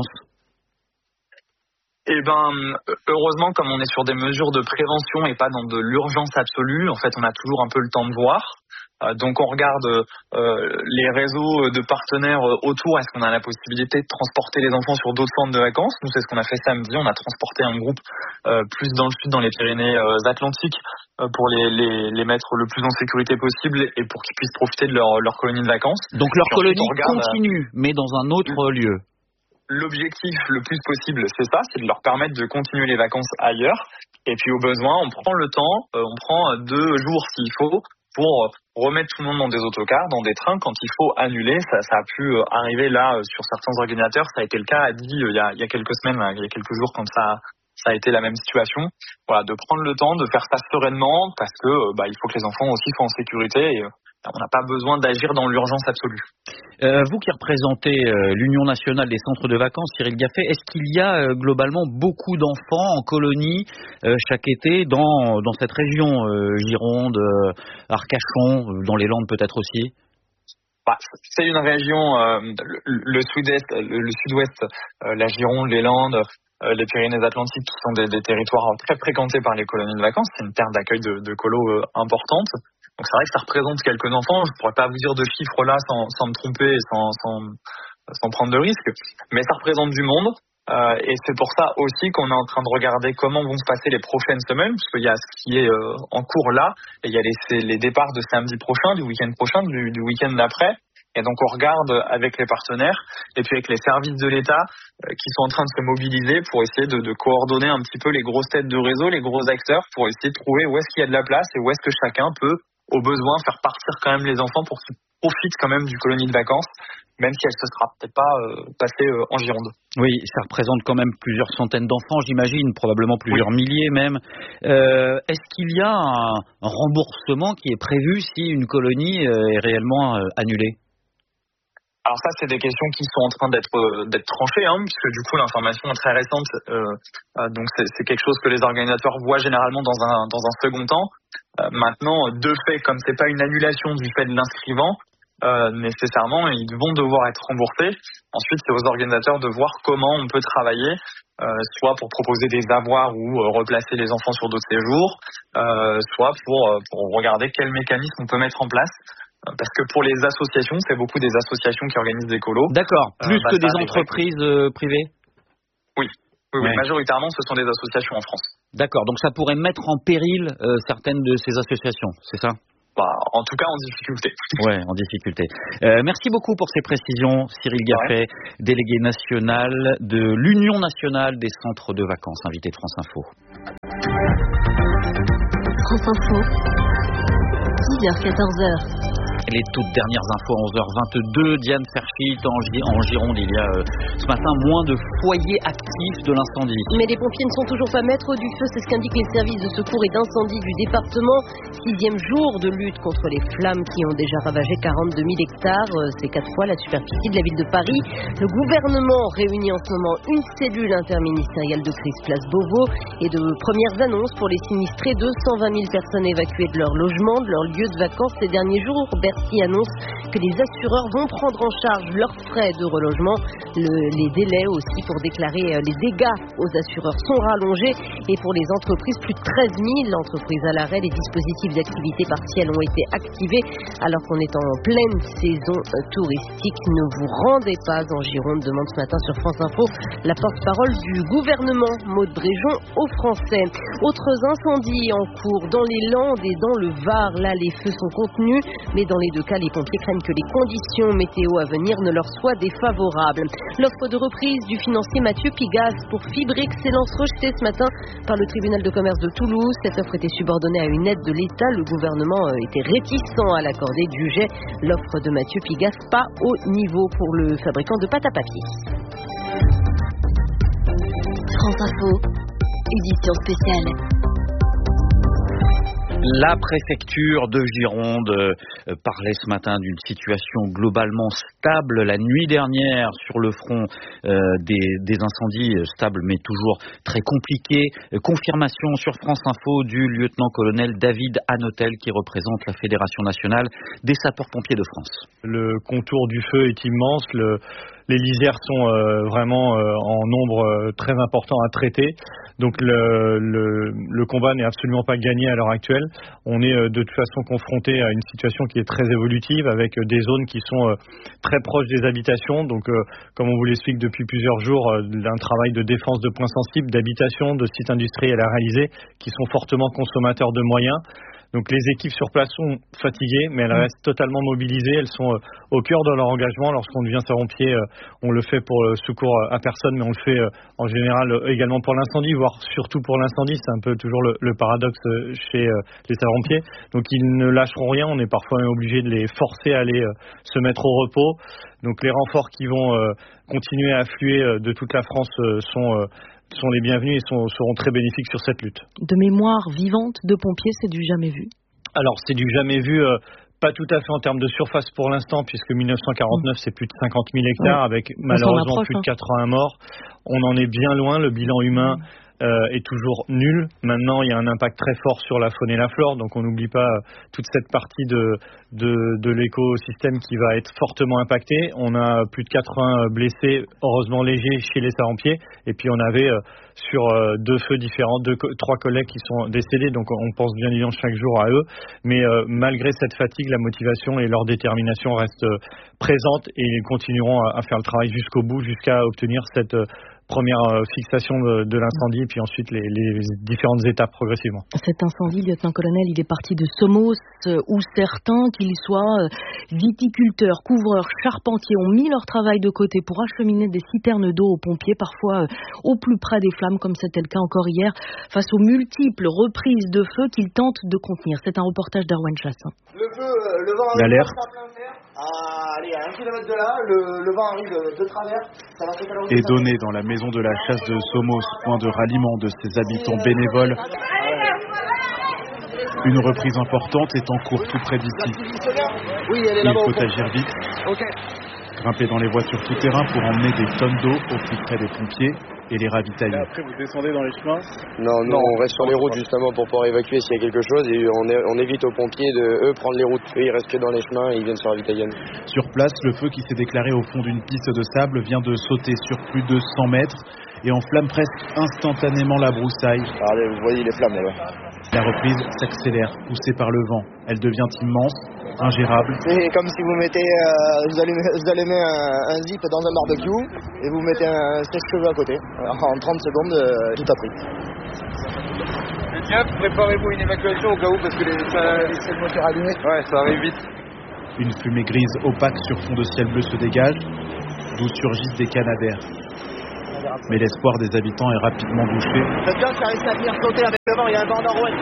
Speaker 16: Eh ben, heureusement, comme on est sur des mesures de prévention et pas dans de l'urgence absolue, en fait, on a toujours un peu le temps de voir. Euh, donc, on regarde euh, les réseaux de partenaires autour. Est-ce qu'on a la possibilité de transporter les enfants sur d'autres centres de vacances ? Nous, c'est ce qu'on a fait samedi. On a transporté un groupe euh, plus dans le sud, dans les Pyrénées-Atlantiques, euh, pour les, les, les mettre le plus en sécurité possible et pour qu'ils puissent profiter de leur, leur colonie de vacances.
Speaker 7: Donc, leur
Speaker 16: Puis
Speaker 7: colonie
Speaker 16: ensuite, regarde,
Speaker 7: continue, mais dans un autre euh, lieu.
Speaker 16: L'objectif le plus possible, c'est ça, c'est de leur permettre de continuer les vacances ailleurs. Et puis au besoin, on prend le temps, euh, on prend deux jours s'il faut pour remettre tout le monde dans des autocars, dans des trains quand il faut annuler. Ça, ça a pu arriver là sur certains organisateurs. Ça a été le cas à dit il y a, il y a quelques semaines, il y a quelques jours quand ça, ça a été la même situation. Voilà, de prendre le temps de faire ça sereinement parce que bah, il faut que les enfants aussi soient en sécurité et on n'a pas besoin d'agir dans l'urgence absolue.
Speaker 7: Euh, vous qui représentez euh, l'Union nationale des centres de vacances, Cyril Gaffet, est-ce qu'il y a euh, globalement beaucoup d'enfants en colonie euh, chaque été dans, dans cette région, euh, Gironde, euh, Arcachon, euh, dans les Landes peut-être aussi ?
Speaker 16: Bah, c'est une région, euh, le, le sud-est, le, le sud-ouest, euh, la Gironde, les Landes, euh, les Pyrénées-Atlantiques qui sont des, des territoires très fréquentés par les colonies de vacances. C'est une terre d'accueil de, de colos euh, importante. Donc c'est vrai que ça représente quelques enfants. Je pourrais pas vous dire de chiffres là sans, sans me tromper et sans, sans, sans prendre de risques. Mais ça représente du monde. Euh, et c'est pour ça aussi qu'on est en train de regarder comment vont se passer les prochaines semaines, puisqu'il y a ce qui est euh, en cours là, et il y a les, les départs de samedi prochain, du week-end prochain, du, du week-end d'après. Et donc on regarde avec les partenaires et puis avec les services de l'État euh, qui sont en train de se mobiliser pour essayer de, de coordonner un petit peu les grosses têtes de réseau, les gros acteurs, pour essayer de trouver où est-ce qu'il y a de la place et où est-ce que chacun peut au besoin faire partir quand même les enfants pour qu'ils profitent quand même du colonie de vacances, même si elle se sera peut-être pas euh, passée euh, en Gironde.
Speaker 7: Oui, ça représente quand même plusieurs centaines d'enfants, j'imagine, probablement plusieurs oui. milliers même. Euh, est-ce qu'il y a un remboursement qui est prévu si une colonie est réellement euh, annulée ?
Speaker 16: Alors ça, c'est des questions qui sont en train d'être euh, d'être tranchées, hein, puisque du coup l'information est très récente. Euh, euh, donc c'est, c'est quelque chose que les organisateurs voient généralement dans un dans un second temps. Euh, maintenant, de fait, comme c'est pas une annulation du fait de l'inscrivant, euh, nécessairement, ils vont devoir être remboursés. Ensuite, c'est aux organisateurs de voir comment on peut travailler, euh, soit pour proposer des avoirs ou euh, replacer les enfants sur d'autres séjours, euh, soit pour, euh, pour regarder quel mécanisme on peut mettre en place. Parce que pour les associations, c'est beaucoup des associations qui organisent des colos.
Speaker 7: D'accord, plus
Speaker 16: euh, bah,
Speaker 7: que des
Speaker 16: ça,
Speaker 7: entreprises euh, privées.
Speaker 16: Oui, oui,
Speaker 7: ouais.
Speaker 16: oui, majoritairement, ce sont des associations en France.
Speaker 7: D'accord, donc ça pourrait mettre en péril euh, certaines de ces associations, c'est ça ?
Speaker 16: Bah, en tout cas, en difficulté.
Speaker 7: Ouais, en difficulté. Euh, merci beaucoup pour ces précisions, Cyril Gaffet, ouais. délégué national de l'Union nationale des centres de vacances, invité de France Info.
Speaker 9: France Info, dix heures quatorze heures.
Speaker 7: Les toutes dernières infos à onze heures vingt-deux, Diane Ferschit en, G- en Gironde, il y a euh, ce matin moins de foyers actifs de l'incendie.
Speaker 2: Mais les pompiers ne sont toujours pas maîtres du feu, c'est ce qu'indiquent les services de secours et d'incendie du département. Sixième jour de lutte contre les flammes qui ont déjà ravagé quarante-deux mille hectares, c'est quatre fois la superficie de la ville de Paris. Le gouvernement réunit en ce moment une cellule interministérielle de crise place Beauvau et de premières annonces pour les sinistrés, deux cent vingt mille personnes évacuées de leur logement, de leur lieu de vacances ces derniers jours. Bercy annonce que les assureurs vont prendre en charge leurs frais de relogement. Le, les délais aussi pour déclarer les dégâts aux assureurs sont rallongés et pour les entreprises, plus de treize mille entreprises à l'arrêt, les dispositifs d'activité partielle ont été activés alors qu'on est en pleine saison touristique. Ne vous rendez pas en Gironde, demande ce matin sur France Info la porte-parole du gouvernement, Maud Bréjon, aux Français. Autres incendies en cours dans les Landes et dans le Var. Là, les feux sont contenus, mais dans les deux cas, les pompiers craignent que les conditions météo à venir ne leur soient défavorables. L'offre de reprise du financier Mathieu Pigasse pour Fibre Excellence rejetée ce matin par le tribunal de commerce de Toulouse. Cette offre était subordonnée à une aide de l'État. Le gouvernement était réticent à l'accorder, jugeait l'offre de Mathieu Pigasse pas au niveau pour le fabricant de pâte à papier.
Speaker 9: France Info, édition spéciale.
Speaker 7: La préfecture de Gironde euh, parlait ce matin d'une situation globalement stable la nuit dernière sur le front euh, des, des incendies, euh, stable mais toujours très compliqué. Euh, confirmation sur France Info du lieutenant-colonel David Hanotel qui représente la Fédération nationale des sapeurs-pompiers de France.
Speaker 17: Le contour du feu est immense, le, les lisières sont euh, vraiment euh, en nombre euh, très important à traiter. Donc le, le, le combat n'est absolument pas gagné à l'heure actuelle. On est euh, de toute façon confronté à une situation qui est très évolutive avec euh, des zones qui sont euh, très proches des habitations. Donc euh, comme on vous l'explique depuis plusieurs jours, euh, un travail de défense de points sensibles, d'habitation, de sites industriels à réaliser qui sont fortement consommateurs de moyens. Donc les équipes sur place sont fatiguées, mais elles restent totalement mobilisées. Elles sont euh, au cœur de leur engagement. Lorsqu'on devient sapeur-pompier, euh, on le fait pour le secours à personne, mais on le fait euh, en général euh, également pour l'incendie, voire surtout pour l'incendie. C'est un peu toujours le, le paradoxe euh, chez euh, les sapeurs-pompiers. Donc ils ne lâcheront rien. On est parfois obligé de les forcer à aller euh, se mettre au repos. Donc les renforts qui vont euh, continuer à affluer euh, de toute la France euh, sont... Euh, sont les bienvenus et sont, seront très bénéfiques sur cette lutte.
Speaker 18: De mémoire vivante de pompiers, c'est du jamais vu.
Speaker 17: Alors, c'est du jamais vu, euh, pas tout à fait en termes de surface pour l'instant, puisque mille neuf cent quarante-neuf, mmh. c'est plus de cinquante mille hectares, ouais. avec malheureusement approche, plus de quatre-vingts hein. morts. On en est bien loin, le bilan humain mmh. euh, est toujours nul. Maintenant, il y a un impact très fort sur la faune et la flore, donc on n'oublie pas euh, toute cette partie de, de, de l'écosystème qui va être fortement impactée. On a plus de quatre-vingts blessés, heureusement légers, chez les sapeurs-pompiers, et puis on avait... Euh, sur euh, deux feux différents, deux, trois collègues qui sont décédés, donc on pense bien évidemment chaque jour à eux, mais euh, malgré cette fatigue, la motivation et leur détermination restent euh, présentes et ils continueront à, à faire le travail jusqu'au bout, jusqu'à obtenir cette euh, première euh, fixation de, de l'incendie et puis ensuite les, les différentes étapes progressivement.
Speaker 18: Cet incendie, lieutenant-colonel, il est parti de Somos euh, où certains, qu'ils soient euh, viticulteurs, couvreurs, charpentiers, ont mis leur travail de côté pour acheminer des citernes d'eau aux pompiers, parfois euh, au plus près des flammes, comme c'était le cas encore hier, face aux multiples reprises de feu qu'ils tentent de contenir. C'est un reportage d'Erwan Chassin.
Speaker 19: Le feu, le vent
Speaker 17: l'alerte.
Speaker 19: À, allez, à un kilomètre de là, le, le vent arrive de travers. Ça va
Speaker 20: et donné dans la maison de la chasse de Somos, point de ralliement de ses habitants bénévoles. Une reprise importante est en cours tout près d'ici. Il faut agir vite. Grimper dans les voitures tout-terrain pour emmener des tonnes d'eau au plus près des pompiers. et les ravitailler.
Speaker 17: Et après, vous descendez dans les chemins?
Speaker 21: Non, nous, non, on reste sur les routes justement pour pouvoir évacuer s'il y a quelque chose et on, est, on évite aux pompiers de eux prendre les routes. Eux, ils restent que dans les chemins et ils viennent se ravitailler.
Speaker 20: Sur place, le feu qui s'est déclaré au fond d'une piste de sable vient de sauter sur plus de cent mètres et enflamme presque instantanément la broussaille.
Speaker 21: Regardez, vous voyez les flammes là-bas.
Speaker 20: La reprise s'accélère, poussée par le vent. Elle devient immense, ingérable.
Speaker 19: C'est comme si vous mettez, euh, vous allumez, vous allumez un, un zip dans un barbecue et vous mettez un sèche-cheveux à côté. Alors, en trente secondes, euh, tout a pris.
Speaker 21: Et tiens, préparez-vous une évacuation au cas où parce que les, ça, c'est le moteur allumé. Ouais, ça arrive vite.
Speaker 20: Une fumée grise opaque sur fond de ciel bleu se dégage, d'où surgissent des canadaires. Mais l'espoir des habitants est rapidement douché.
Speaker 19: Faites bien, ça risque à venir sauter avec le vent, il y a un vent nord-ouest.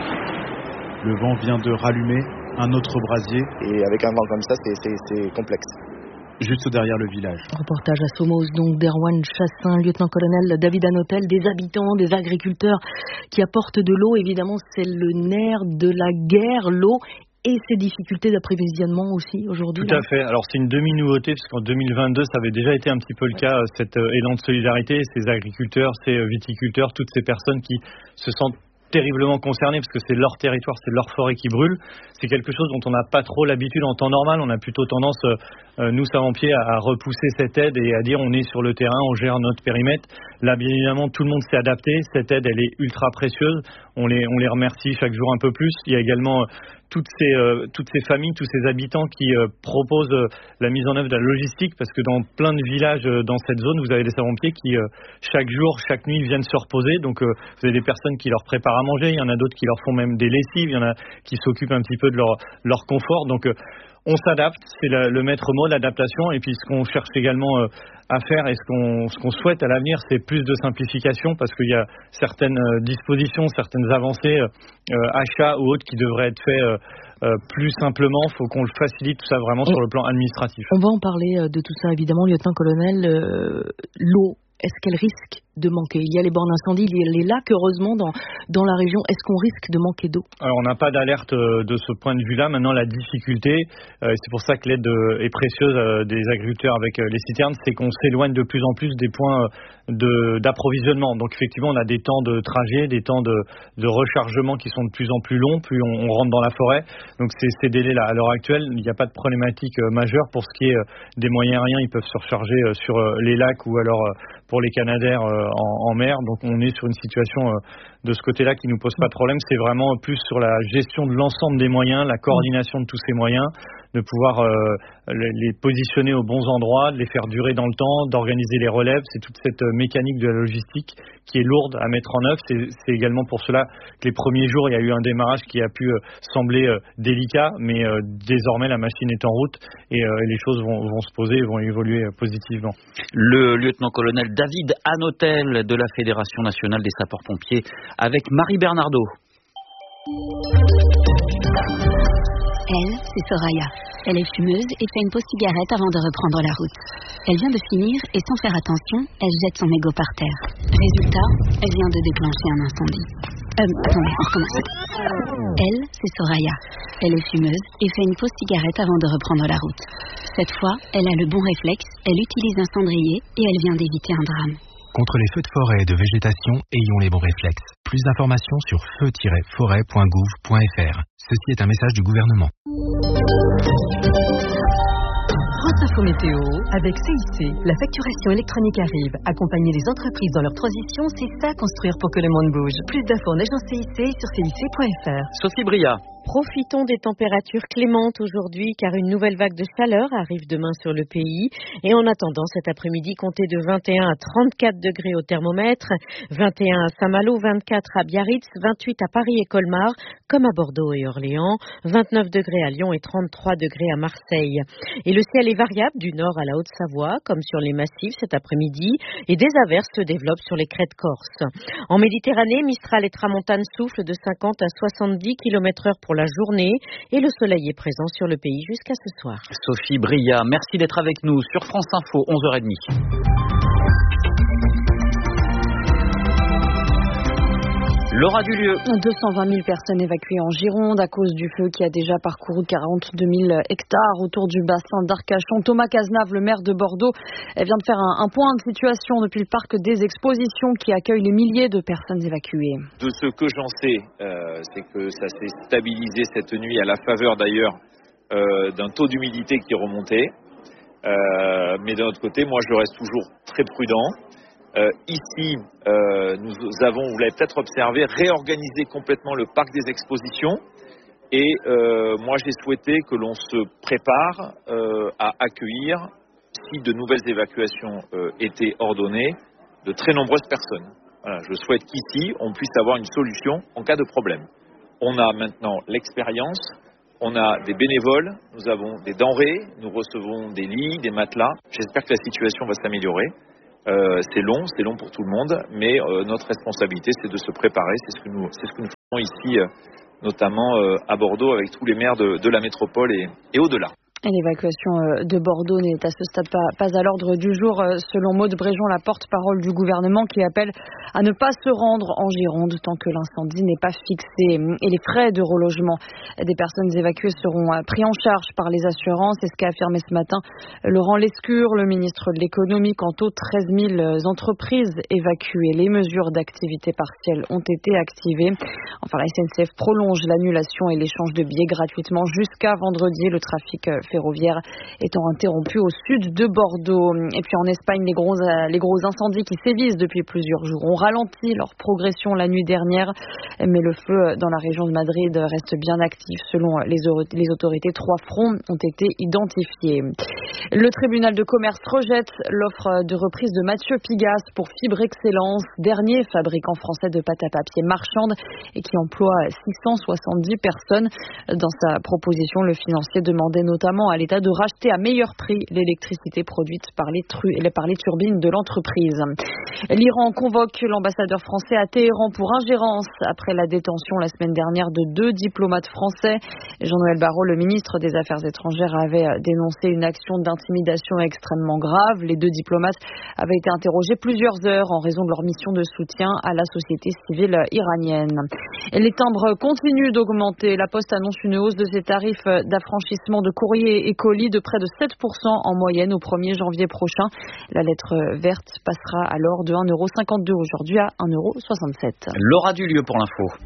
Speaker 20: Le vent vient de rallumer un autre brasier.
Speaker 19: Et avec un vent comme ça, c'est, c'est, c'est complexe.
Speaker 20: Juste derrière le village.
Speaker 18: Reportage à Somos, donc d'Erwan Chassin, lieutenant-colonel David Hanotel, des habitants, des agriculteurs qui apportent de l'eau. Évidemment, c'est le nerf de la guerre, l'eau. Et ces difficultés d'approvisionnement aussi aujourd'hui.
Speaker 17: Tout à fait. Alors c'est une demi-nouveauté parce qu'en deux mille vingt-deux, ça avait déjà été un petit peu le cas, cet élan de solidarité. Ces agriculteurs, ces viticulteurs, toutes ces personnes qui se sentent terriblement concernés parce que c'est leur territoire, c'est leur forêt qui brûle. C'est quelque chose dont on n'a pas trop l'habitude en temps normal. On a plutôt tendance, euh, nous savants-pieds, à, à repousser cette aide et à dire on est sur le terrain, on gère notre périmètre. Là, bien évidemment, tout le monde s'est adapté. Cette aide, elle est ultra précieuse. On les, on les remercie chaque jour un peu plus. Il y a également euh, toutes ces, euh, toutes ces familles, tous ces habitants qui euh, proposent euh, la mise en œuvre de la logistique parce que dans plein de villages euh, dans cette zone, vous avez des savants-pieds qui, euh, chaque jour, chaque nuit, viennent se reposer. Donc, euh, vous avez des personnes qui leur préparent à manger. Il y en a d'autres qui leur font même des lessives. Il y en a qui s'occupent un petit peu de leur, leur confort. Donc, euh, on s'adapte. C'est la, le maître mot, l'adaptation. Et puis, ce qu'on cherche également euh, à faire et ce qu'on, ce qu'on souhaite à l'avenir, c'est plus de simplification parce qu'il y a certaines euh, dispositions, certaines avancées, euh, achats ou autres qui devraient être faits euh, euh, plus simplement. Il faut qu'on le facilite tout ça vraiment sur le plan administratif.
Speaker 18: On va en parler de tout ça évidemment, lieutenant-colonel. Euh, l'eau, est-ce qu'elle risque de manquer? Il y a les bornes d'incendie, il y a les lacs, heureusement, dans, dans la région. Est-ce qu'on risque de manquer d'eau?
Speaker 17: Alors, on n'a pas d'alerte de ce point de vue-là. Maintenant, la difficulté, euh, c'est pour ça que l'aide est précieuse euh, des agriculteurs avec euh, les citernes, c'est qu'on s'éloigne de plus en plus des points de, d'approvisionnement. Donc, effectivement, on a des temps de trajet, des temps de, de rechargement qui sont de plus en plus longs, plus on, on rentre dans la forêt. Donc, c'est ces délais-là. À l'heure actuelle, il n'y a pas de problématique euh, majeure. Pour ce qui est euh, des moyens aériens, ils peuvent se recharger euh, sur euh, les lacs ou alors euh, pour les canadaires euh, En, en mer, donc on est sur une situation euh, de ce côté-là qui nous pose pas de problème. C'est vraiment plus sur la gestion de l'ensemble des moyens, la coordination de tous ces moyens, de pouvoir euh, les positionner aux bons endroits, de les faire durer dans le temps, d'organiser les relèves. C'est toute cette mécanique de la logistique qui est lourde à mettre en œuvre. C'est, c'est également pour cela que les premiers jours, il y a eu un démarrage qui a pu euh, sembler euh, délicat, mais euh, désormais la machine est en route et euh, les choses vont, vont se poser et vont évoluer euh, positivement.
Speaker 7: Le lieutenant-colonel David Hanotel de la Fédération nationale des sapeurs-pompiers avec Marie Bernardo.
Speaker 22: Elle, c'est Soraya. Elle est fumeuse et fait une pause cigarette avant de reprendre la route. Elle vient de finir et sans faire attention, elle jette son mégot par terre. Résultat, elle vient de déclencher un incendie. Euh, attendez, on recommence. Elle, c'est Soraya. Elle est fumeuse et fait une pause cigarette avant de reprendre la route. Cette fois, elle a le bon réflexe, elle utilise un cendrier et elle vient d'éviter un drame.
Speaker 23: Contre les feux de forêt et de végétation, ayons les bons réflexes. Plus d'informations sur feu tiret forêt point gouv point f r. Ceci est un message du gouvernement.
Speaker 24: France Info Météo, avec C I C, la facturation électronique arrive. Accompagner les entreprises dans leur transition, c'est ça construire pour que le monde bouge. Plus d'infos en agence C I C sur C I C point f r.
Speaker 7: Sophie Bria.
Speaker 2: Profitons des températures clémentes aujourd'hui car une nouvelle vague de chaleur arrive demain sur le pays. Et en attendant cet après-midi, comptez de vingt et un à trente-quatre degrés au thermomètre, vingt et un à Saint-Malo, vingt-quatre à Biarritz, vingt-huit à Paris et Colmar, comme à Bordeaux et Orléans, vingt-neuf degrés à Lyon et trente-trois degrés à Marseille. Et le ciel est variable du nord à la Haute-Savoie, comme sur les massifs cet après-midi, et des averses se développent sur les crêtes corses. En Méditerranée, Mistral et Tramontane soufflent de cinquante à soixante-dix kilomètres heure pour la journée et le soleil est présent sur le pays jusqu'à ce soir.
Speaker 7: Sophie Bria, merci d'être avec nous sur France Info, onze heures trente. Laura Dulieu.
Speaker 18: deux cent vingt mille personnes évacuées en Gironde à cause du feu qui a déjà parcouru quarante-deux mille hectares autour du bassin d'Arcachon. Thomas Cazenave, le maire de Bordeaux, vient de faire un, un point de situation depuis le parc des expositions qui accueille les milliers de personnes évacuées.
Speaker 1: De ce que j'en sais, euh, c'est que ça s'est stabilisé cette nuit à la faveur d'ailleurs euh, d'un taux d'humidité qui remontait. Euh, mais d'un autre côté, moi je reste toujours très prudent. Euh, ici, euh, nous avons, vous l'avez peut-être observé, réorganisé complètement le parc des expositions et euh, moi j'ai souhaité que l'on se prépare euh, à accueillir, si de nouvelles évacuations euh, étaient ordonnées, de très nombreuses personnes. Voilà, je souhaite qu'ici on puisse avoir une solution en cas de problème. On a maintenant l'expérience, on a des bénévoles, nous avons des denrées, nous recevons des lits, des matelas. J'espère que la situation va s'améliorer. Euh, c'est long, c'est long pour tout le monde, mais euh, notre responsabilité, c'est de se préparer. C'est ce que nous, c'est ce que nous faisons ici, euh, notamment euh, à Bordeaux, avec tous les maires de, de la métropole et, et au-delà.
Speaker 18: L'évacuation de Bordeaux n'est à ce stade pas, pas à l'ordre du jour, selon Maude Bréjon, la porte-parole du gouvernement, qui appelle à ne pas se rendre en Gironde tant que l'incendie n'est pas fixé. Et les frais de relogement des personnes évacuées seront pris en charge par les assurances. C'est ce qu'a affirmé ce matin Laurent Lescure, le ministre de l'économie. Quant aux treize mille entreprises évacuées, les mesures d'activité partielle ont été activées. Enfin, la S N C F prolonge l'annulation et l'échange de billets gratuitement jusqu'à vendredi. Le trafic ferroviaire étant interrompu au sud de Bordeaux. Et puis en Espagne, les gros, les gros incendies qui sévissent depuis plusieurs jours ont ralenti leur progression la nuit dernière, mais le feu dans la région de Madrid reste bien actif. Selon les, les autorités, trois fronts ont été identifiés. Le tribunal de commerce rejette l'offre de reprise de Mathieu Pigasse pour Fibre Excellence, dernier fabricant français de pâte à papier marchande et qui emploie six cent soixante-dix personnes. Dans sa proposition, le financier demandait notamment à l'État de racheter à meilleur prix l'électricité produite par les, tru- par les turbines de l'entreprise. L'Iran convoque l'ambassadeur français à Téhéran pour ingérence après la détention la semaine dernière de deux diplomates français. Jean-Noël Barrot, le ministre des Affaires étrangères, avait dénoncé une action d'intimidation extrêmement grave. Les deux diplomates avaient été interrogés plusieurs heures en raison de leur mission de soutien à la société civile iranienne. Et les timbres continuent d'augmenter. La Poste annonce une hausse de ses tarifs d'affranchissement de courrier et colis de près de sept pour cent en moyenne au premier janvier prochain. La lettre verte passera alors de un euro cinquante-deux aujourd'hui à un euro soixante-sept.
Speaker 7: Laura Dulieu pour l'info.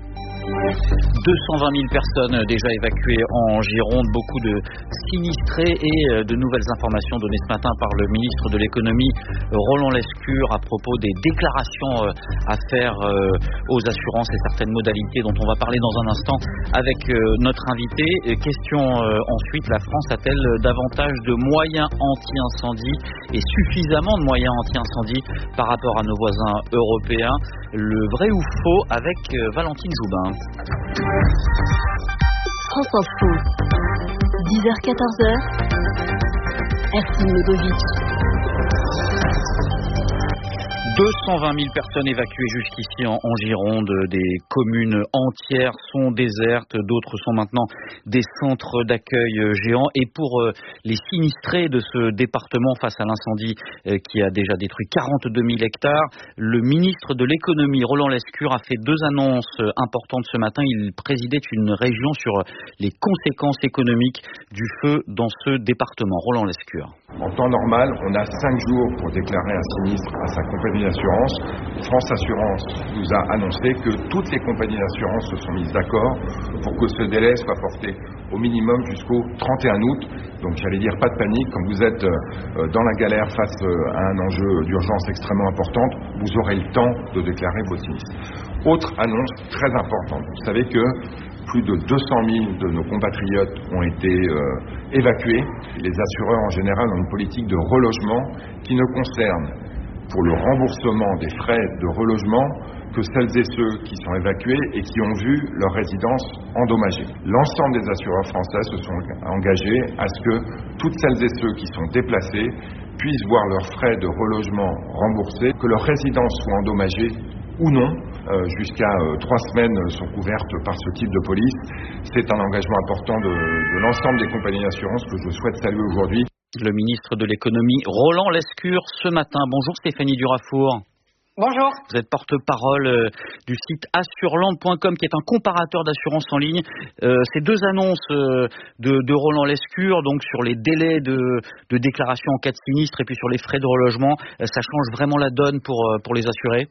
Speaker 7: deux cent vingt mille personnes déjà évacuées en Gironde, beaucoup de sinistrés et de nouvelles informations données ce matin par le ministre de l'économie Roland Lescure à propos des déclarations à faire aux assurances et certaines modalités dont on va parler dans un instant avec notre invité. Question ensuite, la France a-t-elle davantage de moyens anti-incendie et suffisamment de moyens anti-incendie par rapport à nos voisins européens? Le vrai ou faux avec Valentine Joubin.
Speaker 24: France Info, dix heures quatorze heures, Ercine Ledovic.
Speaker 7: deux cent vingt mille personnes évacuées jusqu'ici en, en Gironde. Des communes entières sont désertes, d'autres sont maintenant des centres d'accueil géants. Et pour euh, les sinistrés de ce département face à l'incendie euh, qui a déjà détruit quarante-deux mille hectares, le ministre de l'économie, Roland Lescure, a fait deux annonces importantes ce matin. Il présidait une région sur les conséquences économiques du feu dans ce département. Roland Lescure.
Speaker 4: En temps normal, on a cinq jours pour déclarer un sinistre à sa compagnie d'assurance. France Assurance nous a annoncé que toutes les compagnies d'assurance se sont mises d'accord pour que ce délai soit porté au minimum jusqu'au trente et un août. Donc j'allais dire pas de panique, quand vous êtes dans la galère face à un enjeu d'urgence extrêmement importante, vous aurez le temps de déclarer vos sinistres. Autre annonce très importante, vous savez que plus de deux cent mille de nos compatriotes ont été euh, évacués. Les assureurs en général ont une politique de relogement qui ne concerne pour le remboursement des frais de relogement que celles et ceux qui sont évacués et qui ont vu leur résidence endommagée. L'ensemble des assureurs français se sont engagés à ce que toutes celles et ceux qui sont déplacés puissent voir leurs frais de relogement remboursés, que leur résidence soit endommagée ou non, euh, jusqu'à euh, trois semaines sont couvertes par ce type de police. C'est un engagement important de, de l'ensemble des compagnies d'assurance que je souhaite saluer aujourd'hui.
Speaker 7: Le ministre de l'économie Roland Lescure ce matin. Bonjour Stéphanie Durafour.
Speaker 3: Bonjour.
Speaker 7: Vous êtes porte-parole euh, du site assureland point com qui est un comparateur d'assurance en ligne. Euh, ces deux annonces euh, de, de Roland Lescure, donc sur les délais de, de déclaration en cas de sinistre et puis sur les frais de relogement, euh, ça change vraiment la donne pour, euh, pour les assurés?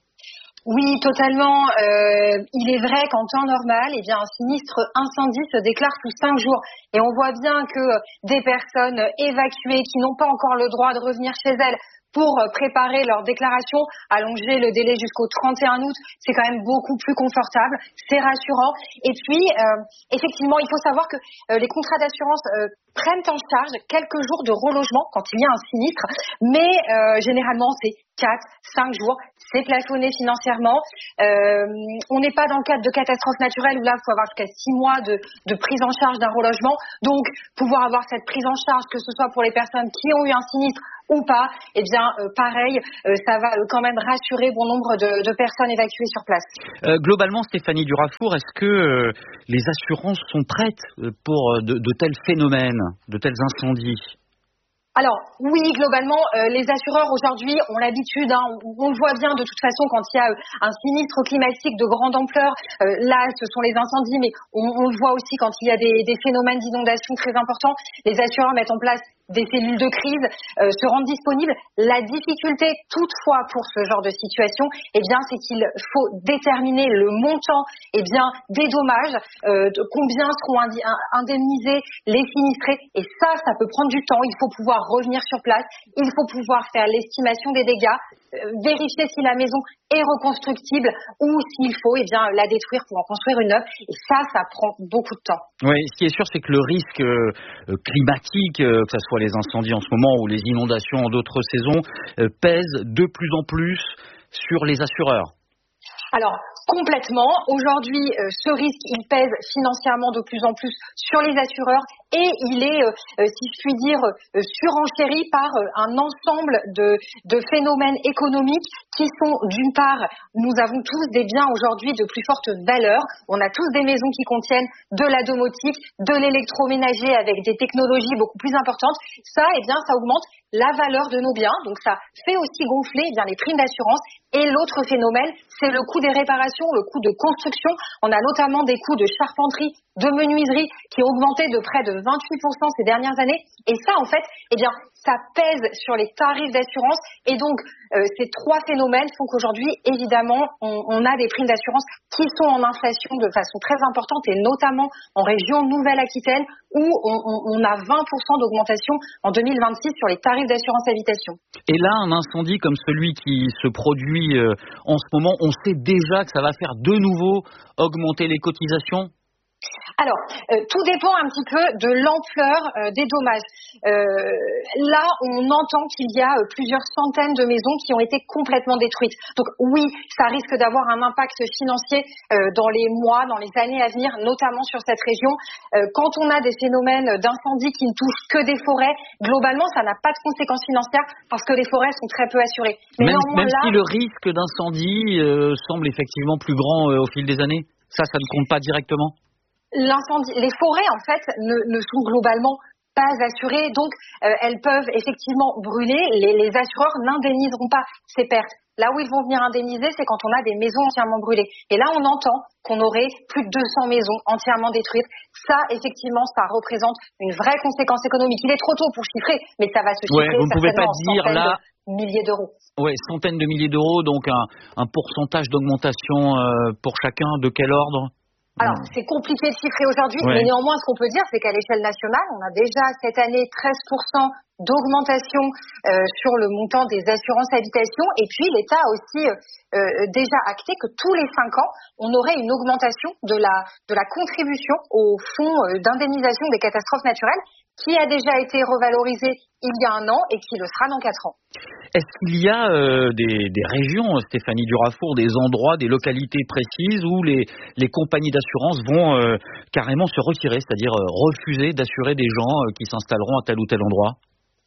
Speaker 3: Oui, totalement. Euh, il est vrai qu'en temps normal, eh bien, un sinistre incendie se déclare sous cinq jours. Et on voit bien que des personnes évacuées qui n'ont pas encore le droit de revenir chez elles pour préparer leur déclaration, allonger le délai jusqu'au trente et un août, c'est quand même beaucoup plus confortable, c'est rassurant. Et puis, euh, effectivement, il faut savoir que euh, les contrats d'assurance euh, prennent en charge quelques jours de relogement quand il y a un sinistre, mais euh, généralement, c'est quatre, cinq jours. C'est plafonné financièrement. Euh, on n'est pas dans le cadre de catastrophes naturelles où là, il faut avoir jusqu'à six mois de, de prise en charge d'un relogement. Donc, pouvoir avoir cette prise en charge, que ce soit pour les personnes qui ont eu un sinistre ou pas, eh bien, euh, pareil, euh, ça va euh, quand même rassurer bon nombre de, de personnes évacuées sur place.
Speaker 7: Euh, globalement, Stéphanie Durafour, est-ce que euh, les assurances sont prêtes pour de, de tels phénomènes, de tels incendies ?
Speaker 3: Alors oui, globalement, euh, les assureurs aujourd'hui ont l'habitude, hein, on, on le voit bien de toute façon quand il y a euh, un sinistre climatique de grande ampleur, euh, là ce sont les incendies, mais on, on le voit aussi quand il y a des, des phénomènes d'inondation très importants, les assureurs mettent en place des cellules de crise, euh, se rendent disponibles. La difficulté toutefois pour ce genre de situation, eh bien, c'est qu'il faut déterminer le montant, eh bien, des dommages, euh, de combien seront indi- indemnisés les sinistrés. Et ça, ça peut prendre du temps. Il faut pouvoir revenir sur place. Il faut pouvoir faire l'estimation des dégâts, euh, vérifier si la maison est reconstructible ou s'il faut, eh bien, la détruire pour en construire une neuve. Et ça, ça prend beaucoup de temps.
Speaker 7: Oui, ce qui est sûr, c'est que le risque euh, climatique, euh, que ce soit les incendies en ce moment ou les inondations en d'autres saisons, euh, pèse de plus en plus sur les assureurs.
Speaker 3: Alors, complètement. Aujourd'hui, euh, ce risque, il pèse financièrement de plus en plus sur les assureurs et il est, euh, euh, si je puis dire, euh, surenchéri par euh, un ensemble de, de phénomènes économiques qui sont, d'une part, nous avons tous des biens aujourd'hui de plus forte valeur. On a tous des maisons qui contiennent de la domotique, de l'électroménager avec des technologies beaucoup plus importantes. Ça, eh bien, ça augmente la valeur de nos biens. Donc, ça fait aussi gonfler eh bien, les primes d'assurance. Et l'autre phénomène, c'est le coût des réparations, le coût de construction. On a notamment des coûts de charpenterie, de menuiserie qui ont augmenté de près de vingt-huit pour cent ces dernières années. Et ça, en fait, eh bien, ça pèse sur les tarifs d'assurance. Et donc, euh, ces trois phénomènes font qu'aujourd'hui, évidemment, on, on a des primes d'assurance qui sont en inflation de façon très importante et notamment en région Nouvelle-Aquitaine où on, on, on a vingt pour cent d'augmentation en deux mille vingt-six sur les tarifs d'assurance habitation.
Speaker 7: Et là, un incendie comme celui qui se produit euh, en ce moment, on sait déjà que ça va faire de nouveau augmenter les cotisations ?
Speaker 3: Alors, euh, tout dépend un petit peu de l'ampleur euh, des dommages. Euh, là, on entend qu'il y a euh, plusieurs centaines de maisons qui ont été complètement détruites. Donc oui, ça risque d'avoir un impact financier euh, dans les mois, dans les années à venir, notamment sur cette région. Euh, quand on a des phénomènes d'incendie qui ne touchent que des forêts, globalement, ça n'a pas de conséquences financières parce que les forêts sont très peu assurées. Mais
Speaker 7: même même
Speaker 3: là,
Speaker 7: si le risque d'incendie euh, semble effectivement plus grand euh, au fil des années, ça, ça ne compte pas directement ?
Speaker 3: L'incendie, les forêts en fait ne, ne sont globalement pas assurées, donc euh, elles peuvent effectivement brûler. Les, les assureurs n'indemniseront pas ces pertes. Là où ils vont venir indemniser, c'est quand on a des maisons entièrement brûlées. Et là, on entend qu'on aurait plus de deux cents maisons entièrement détruites. Ça, effectivement, ça représente une vraie conséquence économique. Il est trop tôt pour chiffrer, mais ça va se chiffrer
Speaker 7: ouais, vous ne pouvez pas
Speaker 3: en
Speaker 7: dire là
Speaker 3: de milliers d'euros.
Speaker 7: Oui, centaines de milliers d'euros, donc un, un pourcentage d'augmentation euh, pour chacun. De quel ordre ?
Speaker 3: Alors, c'est compliqué de chiffrer aujourd'hui,
Speaker 7: ouais.
Speaker 3: mais néanmoins, ce qu'on peut dire, c'est qu'à l'échelle nationale, on a déjà cette année treize pour cent d'augmentation euh, sur le montant des assurances habitation. Et puis, l'État a aussi euh, déjà acté que tous les cinq ans, on aurait une augmentation de la, de la contribution au fonds euh, d'indemnisation des catastrophes naturelles, qui a déjà été revalorisé il y a un an et qui le sera dans quatre ans.
Speaker 7: Est-ce qu'il y a euh, des, des régions, Stéphanie Durafour, des endroits, des localités précises où les, les compagnies d'assurance vont euh, carrément se retirer, c'est-à-dire euh, refuser d'assurer des gens euh, qui s'installeront à tel ou tel endroit ?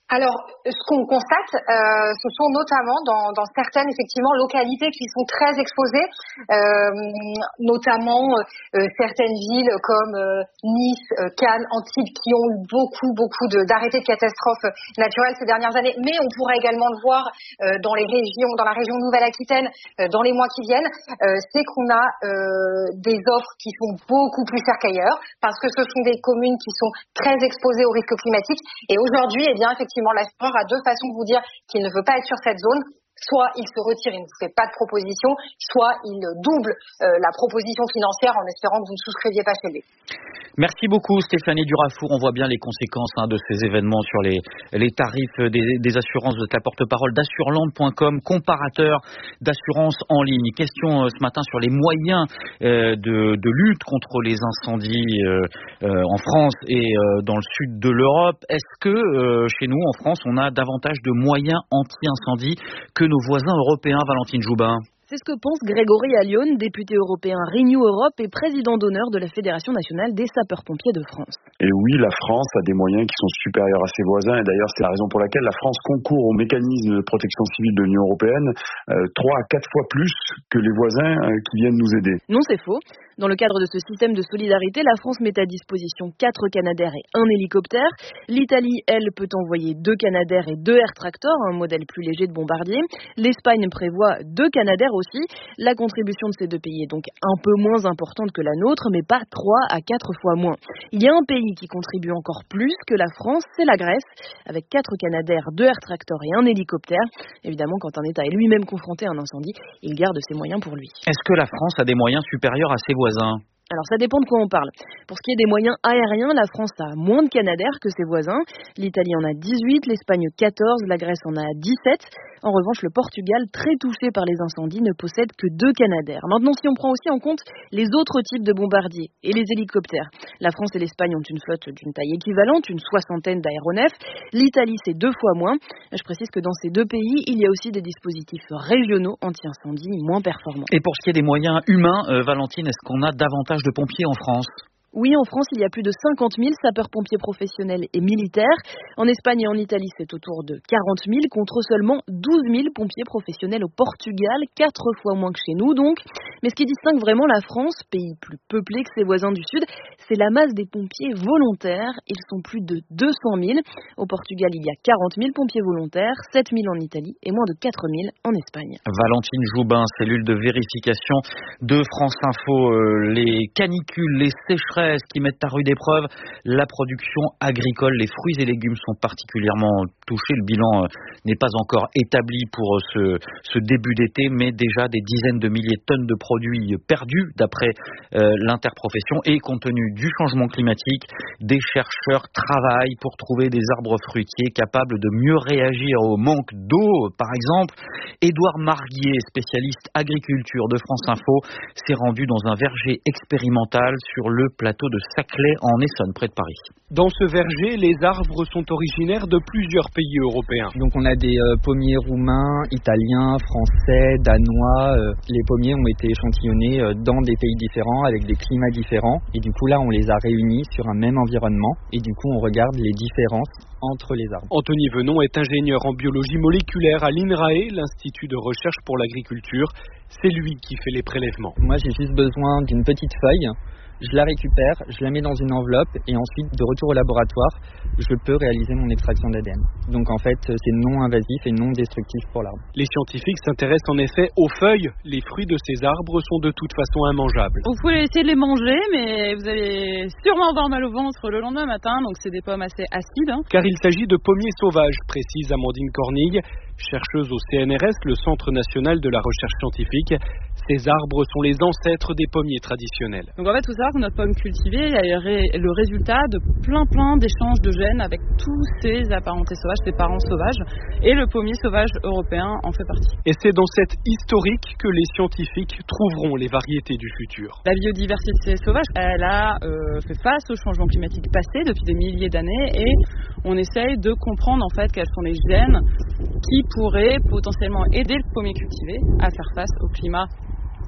Speaker 3: Alors, ce qu'on constate, euh, ce sont notamment dans, dans certaines effectivement localités qui sont très exposées, euh, notamment euh, certaines villes comme euh, Nice, euh, Cannes, Antibes, qui ont eu beaucoup, beaucoup de, d'arrêtés de catastrophes naturelles ces dernières années. Mais on pourra également le voir euh, dans les régions, dans la région Nouvelle-Aquitaine, euh, dans les mois qui viennent. Euh, c'est qu'on a euh, des offres qui sont beaucoup plus chères qu'ailleurs, parce que ce sont des communes qui sont très exposées au risque climatique. Et aujourd'hui, eh bien, effectivement, l'assureur a deux façons de vous dire qu'il ne veut pas être sur cette zone. Soit il se retire, il ne vous fait pas de proposition, soit il double euh, la proposition financière en espérant que vous ne souscriviez pas chez lui.
Speaker 7: Merci beaucoup Stéphanie Durafour. On voit bien les conséquences hein, de ces événements sur les, les tarifs des, des assurances. Vous êtes la porte-parole d'assureland point com, comparateur d'assurance en ligne. Question euh, ce matin sur les moyens euh, de, de lutte contre les incendies euh, euh, en France et euh, dans le sud de l'Europe. Est-ce que euh, chez nous en France on a davantage de moyens anti-incendie que nos voisins européens, Valentine Joubin?
Speaker 18: C'est ce que pense Grégory Allione, député européen Renew Europe et président d'honneur de la Fédération nationale des sapeurs-pompiers de France.
Speaker 5: Et oui, la France a des moyens qui sont supérieurs à ses voisins. Et d'ailleurs, c'est la raison pour laquelle la France concourt au mécanisme de protection civile de l'Union européenne euh, trois à quatre fois plus que les voisins euh, qui viennent nous aider.
Speaker 18: Non, c'est faux. Dans le cadre de ce système de solidarité, la France met à disposition quatre Canadair et un hélicoptère. L'Italie, elle, peut envoyer deux Canadair et deux Air Tractor, un modèle plus léger de bombardier. L'Espagne prévoit deux Canadair aussi. La contribution de ces deux pays est donc un peu moins importante que la nôtre, mais pas trois à quatre fois moins. Il y a un pays qui contribue encore plus que la France, c'est la Grèce, avec quatre Canadair, deux Air Tractor et un hélicoptère. Évidemment, quand un État est lui-même confronté à un incendie, il garde ses moyens pour lui.
Speaker 7: Est-ce que la France a des moyens supérieurs à ses voisins ?
Speaker 18: Alors ça dépend de quoi on parle. Pour ce qui est des moyens aériens, la France a moins de Canadair que ses voisins. L'Italie en a dix-huit, l'Espagne quatorze, la Grèce en a dix-sept. En revanche, le Portugal, très touché par les incendies, ne possède que deux Canadair. Maintenant, si on prend aussi en compte les autres types de bombardiers et les hélicoptères, la France et l'Espagne ont une flotte d'une taille équivalente, une soixantaine d'aéronefs. L'Italie, c'est deux fois moins. Je précise que dans ces deux pays, il y a aussi des dispositifs régionaux anti-incendie moins performants.
Speaker 7: Et pour ce qui est des moyens humains, euh, Valentine, est-ce qu'on a davantage de pompiers en France ?
Speaker 18: Oui, en France, il y a plus de cinquante mille sapeurs-pompiers professionnels et militaires. En Espagne et en Italie, c'est autour de quarante mille contre seulement douze mille pompiers professionnels au Portugal, quatre fois moins que chez nous donc. Mais ce qui distingue vraiment la France, pays plus peuplé que ses voisins du Sud, c'est la masse des pompiers volontaires. Ils sont plus de deux cent mille. Au Portugal, il y a quarante mille pompiers volontaires, sept mille en Italie et moins de quatre mille en Espagne.
Speaker 7: Valentine Joubin, cellule de vérification de France Info. Euh, les canicules, les sécheresses qui mettent à rude épreuve la production agricole. Les fruits et légumes sont particulièrement touchés. Le bilan n'est pas encore établi pour ce, ce début d'été, mais déjà des dizaines de milliers de tonnes de produits perdus d'après euh, l'interprofession. Et compte tenu du changement climatique, des chercheurs travaillent pour trouver des arbres fruitiers capables de mieux réagir au manque d'eau, par exemple. Édouard Marguier, spécialiste agriculture de France Info, s'est rendu dans un verger expérimental sur le plateau de Saclay en Essonne, près de Paris.
Speaker 6: Dans ce verger, les arbres sont originaires de plusieurs pays européens.
Speaker 8: Donc on a des euh, pommiers roumains, italiens, français, danois. Euh, les pommiers ont été échantillonnés euh, dans des pays différents, avec des climats différents. Et du coup là, on les a réunis sur un même environnement. Et du coup, on regarde les différences entre les arbres.
Speaker 6: Anthony Venon est ingénieur en biologie moléculaire à l'INRAE, l'Institut de recherche pour l'agriculture. C'est lui qui fait les prélèvements.
Speaker 8: Moi, j'ai juste besoin d'une petite feuille. Je la récupère, je la mets dans une enveloppe et ensuite, de retour au laboratoire, je peux réaliser mon extraction d'A D N. Donc en fait, c'est non invasif et non destructif pour l'arbre.
Speaker 6: Les scientifiques s'intéressent en effet aux feuilles. Les fruits de ces arbres sont de toute façon immangeables.
Speaker 10: Vous pouvez essayer de les manger, mais vous allez sûrement avoir mal au ventre le lendemain matin, donc c'est des pommes assez acides. Hein.
Speaker 6: Car il s'agit de pommiers sauvages, précise Amandine Cornille, chercheuse au C N R S, le Centre national de la recherche scientifique. Ces arbres sont les ancêtres des pommiers traditionnels.
Speaker 10: Donc en fait, tout ça, que notre pomme cultivée est le résultat de plein plein d'échanges de gènes avec tous ces apparentés sauvages, ces parents sauvages, et le pommier sauvage européen en fait partie.
Speaker 6: Et c'est dans cette historique que les scientifiques trouveront les variétés du futur.
Speaker 10: La biodiversité sauvage, elle a euh, fait face au changement climatique passé depuis des milliers d'années, et on essaye de comprendre en fait quels sont les gènes qui pourraient potentiellement aider le pommier cultivé à faire face au climat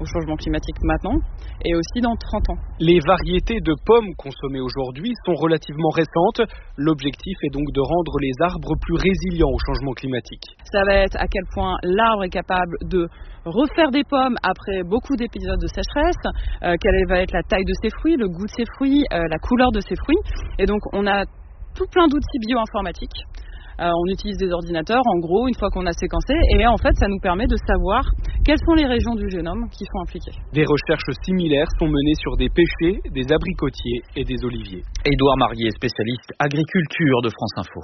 Speaker 10: au changement climatique maintenant et aussi dans trente ans.
Speaker 6: Les variétés de pommes consommées aujourd'hui sont relativement récentes. L'objectif est donc de rendre les arbres plus résilients au changement climatique.
Speaker 10: Ça va être à quel point l'arbre est capable de refaire des pommes après beaucoup d'épisodes de sécheresse, euh, quelle va être la taille de ses fruits, le goût de ses fruits, euh, la couleur de ses fruits. Et donc on a tout plein d'outils bioinformatiques. Euh, on utilise des ordinateurs, en gros, une fois qu'on a séquencé, et en fait, ça nous permet de savoir quelles sont les régions du génome qui sont impliquées.
Speaker 6: Des recherches similaires sont menées sur des pêchers, des abricotiers et des oliviers.
Speaker 7: Édouard Marié, spécialiste agriculture de France Info.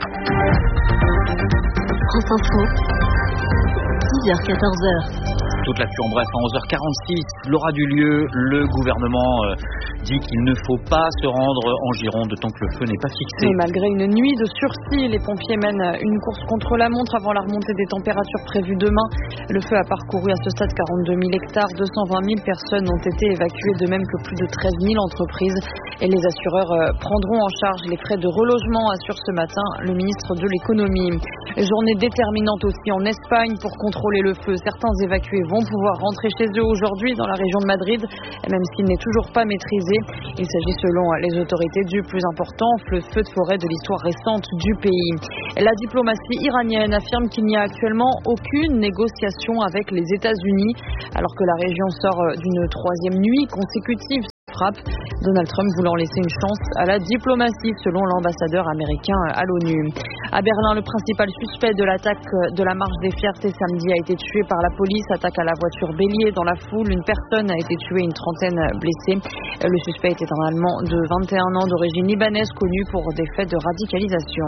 Speaker 24: France Info, dix heures quatorze heures.
Speaker 7: Toute l'actu en bref à onze heures quarante-six, l'aura du lieu. Le gouvernement euh, dit qu'il ne faut pas se rendre en Gironde tant que le feu n'est pas fixé.
Speaker 18: Mais malgré une nuit de sursis, les pompiers mènent une course contre la montre avant la remontée des températures prévues demain. Le feu a parcouru à ce stade quarante-deux mille hectares, deux cent vingt mille personnes ont été évacuées, de même que plus de treize mille entreprises. Et les assureurs euh, prendront en charge les frais de relogement, assure ce matin le ministre de l'économie. Journée déterminante aussi en Espagne pour contrôler le feu. Certains évacués vont pouvoir rentrer chez eux aujourd'hui dans la région de Madrid, même s'il n'est toujours pas maîtrisé. Il s'agit selon les autorités du plus important feu de forêt de l'histoire récente du pays. La diplomatie iranienne affirme qu'il n'y a actuellement aucune négociation avec les États-Unis, alors que la région sort d'une troisième nuit consécutive frappe. Donald Trump voulant laisser une chance à la diplomatie, selon l'ambassadeur américain à l'ONU. À Berlin, le principal suspect de l'attaque de la marche des fiertés samedi a été tué par la police. Attaque à la voiture bélier dans la foule. Une personne a été tuée, une trentaine blessée. Le suspect était un Allemand de vingt et un ans d'origine libanaise, connu pour des faits de radicalisation.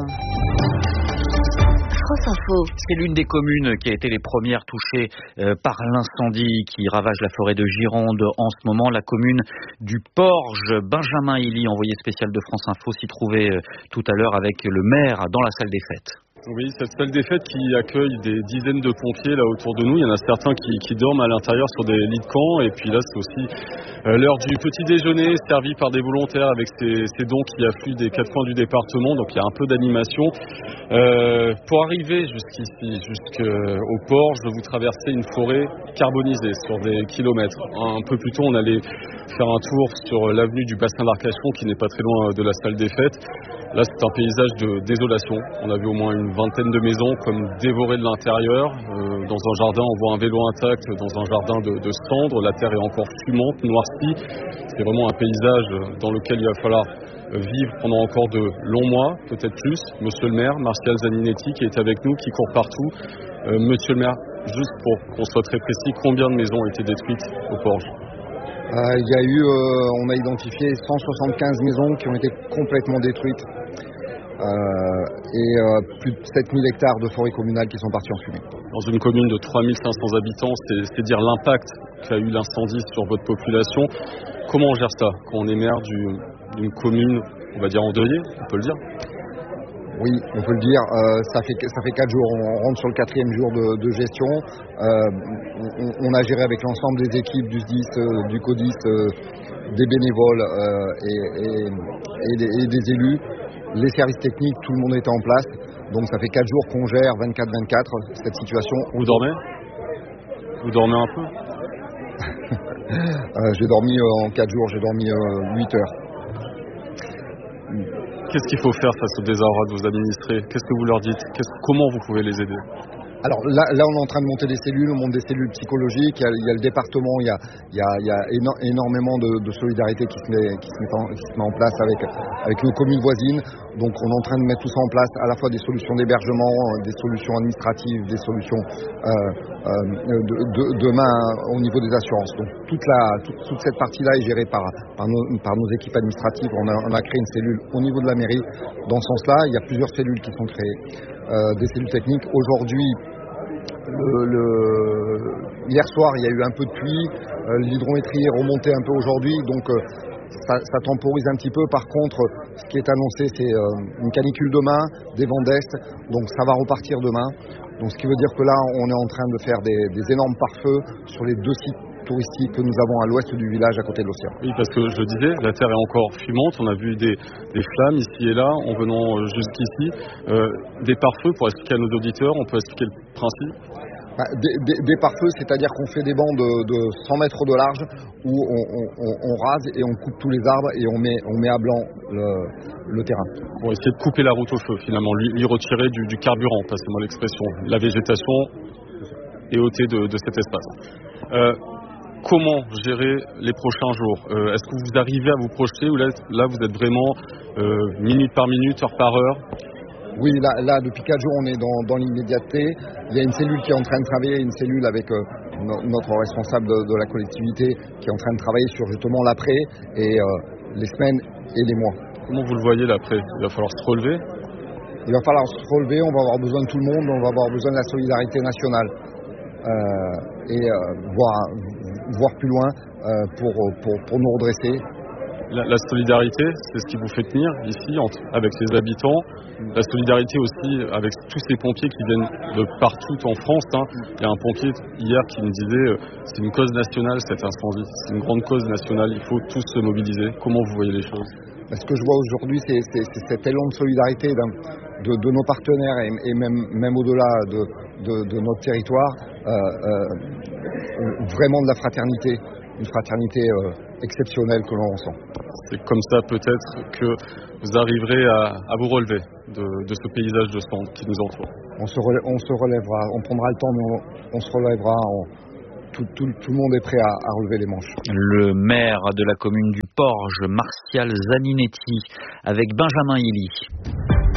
Speaker 24: France Info.
Speaker 7: C'est l'une des communes qui a été les premières touchées euh, par l'incendie qui ravage la forêt de Gironde en ce moment. La commune du Porge. Benjamin Hilly, envoyé spécial de France Info, s'y trouvait euh, tout à l'heure avec le maire dans la salle des fêtes.
Speaker 12: Oui, cette salle des fêtes qui accueille des dizaines de pompiers là autour de nous. Il y en a certains qui, qui dorment à l'intérieur sur des lits de camp. Et puis là, c'est aussi euh, l'heure du petit déjeuner servi par des volontaires avec ces, ces dons qui affluent des quatre coins du département. Donc il y a un peu d'animation. Euh, pour arriver jusqu'ici, jusqu'au port, je vous traversez une forêt carbonisée sur des kilomètres. Un peu plus tôt, on allait faire un tour sur l'avenue du bassin d'Arcachon qui n'est pas très loin de la salle des fêtes. Là, c'est un paysage de désolation. On a vu au moins une vingtaine de maisons comme dévorées de l'intérieur. Euh, dans un jardin, on voit un vélo intact dans un jardin de, de cendres. La terre est encore fumante, noircie. C'est vraiment un paysage dans lequel il va falloir vivre pendant encore de longs mois, peut-être plus. Monsieur le maire, Martial Zaninetti, qui est avec nous, qui court partout. Euh, monsieur le maire, juste pour qu'on soit très précis, combien de maisons ont été détruites au Porge ?
Speaker 13: Euh, il y a eu, euh, on a identifié cent soixante-quinze maisons qui ont été complètement détruites euh, et euh, plus de sept mille hectares de forêt communale qui sont partis en fumée.
Speaker 12: Dans une commune de trois mille cinq cents habitants, c'est, c'est dire l'impact qu'a eu l'incendie sur votre population. Comment on gère ça quand on est maire du, d'une commune, on va dire endeuillée, on peut le dire ?
Speaker 13: Oui, on peut le dire. Euh, ça fait ça fait quatre jours. On rentre sur le quatrième jour de, de gestion. Euh, on, on a géré avec l'ensemble des équipes du S D I S, euh, du CODIS, euh, des bénévoles euh, et, et, et, des, et des élus, les services techniques. Tout le monde était en place. Donc ça fait quatre jours qu'on gère vingt-quatre vingt-quatre cette situation.
Speaker 12: Vous dormez ? Vous dormez un peu ?
Speaker 13: euh, J'ai dormi euh, en quatre jours. J'ai dormi euh, huit heures.
Speaker 12: Qu'est-ce qu'il faut faire face au désarroi de vos administrés ? Qu'est-ce que vous leur dites ? Qu'est-ce, Comment vous pouvez les aider ?
Speaker 13: Alors là, là, on est en train de monter des cellules, on monte des cellules psychologiques, il y a, il y a le département, il y a, il y a, il y a éno- énormément de, de solidarité qui se, met, qui, se met en, qui se met en place avec, avec nos communes voisines. Donc on est en train de mettre tout ça en place, à la fois des solutions d'hébergement, des solutions administratives, des solutions euh, euh, de, de, demain au niveau des assurances. Donc toute, la, toute, toute cette partie-là est gérée par, par, nos, par nos équipes administratives. On a, on a créé une cellule au niveau de la mairie. Dans ce sens-là, il y a plusieurs cellules qui sont créées, euh, des cellules techniques. Aujourd'hui, Le, le... hier soir, il y a eu un peu de pluie, euh, l'hydrométrie est remontée un peu aujourd'hui, donc euh, ça, ça temporise un petit peu. Par contre, ce qui est annoncé, c'est euh, une canicule demain, des vents d'est, donc ça va repartir demain. Donc ce qui veut dire que là, on est en train de faire des, des énormes pare-feux sur les deux sites touristiques que nous avons à l'ouest du village, à côté de l'océan.
Speaker 12: Oui, parce que je le disais, la terre est encore fumante. On a vu des, des flammes ici et là en venant jusqu'ici. Euh, des pare-feux, pour expliquer à nos auditeurs, on peut expliquer le principe ?
Speaker 13: Bah, des, des, des pare-feux, c'est-à-dire qu'on fait des bancs de, de cent mètres de large où on, on, on rase et on coupe tous les arbres et on met, on met à blanc le, le terrain.
Speaker 12: Pour essayer de couper la route au feu, finalement, lui, lui retirer du, du carburant, passez-moi l'expression, la végétation et ôter de, de cet espace. Euh, comment gérer les prochains jours ? euh, Est-ce que vous arrivez à vous projeter ou là, là vous êtes vraiment euh, minute par minute, heure par heure ?
Speaker 13: Oui, là, là, depuis quatre jours, on est dans, dans l'immédiateté. Il y a une cellule qui est en train de travailler, une cellule avec euh, no, notre responsable de, de la collectivité qui est en train de travailler sur justement l'après et euh, les semaines et les mois.
Speaker 12: Comment vous le voyez l'après ? Il va falloir se relever ?
Speaker 13: Il va falloir se relever, on va avoir besoin de tout le monde, on va avoir besoin de la solidarité nationale euh, et euh, voir, voir plus loin euh, pour, pour, pour nous redresser.
Speaker 12: La, la solidarité, c'est ce qui vous fait tenir ici, entre, avec les habitants. La solidarité aussi avec tous ces pompiers qui viennent de partout en France. Hein. Il y a un pompier hier qui me disait euh, c'est une cause nationale cet incendie, c'est une grande cause nationale, il faut tous se mobiliser. Comment vous voyez les choses ?
Speaker 13: Ce que je vois aujourd'hui, c'est, c'est, c'est cet élan de solidarité de, de nos partenaires et, et même, même au-delà de, de, de notre territoire, euh, euh, vraiment de la fraternité. Une fraternité euh, exceptionnelle que l'on ressent.
Speaker 12: C'est comme ça peut-être que vous arriverez à, à vous relever de, de ce paysage de cendres qui nous entoure.
Speaker 13: On se, relève, on se relèvera, on prendra le temps, mais on, on se relèvera. On, tout, tout, tout le monde est prêt à, à relever les manches.
Speaker 7: Le maire de la commune du Porge, Martial Zaninetti, avec Benjamin Hilly.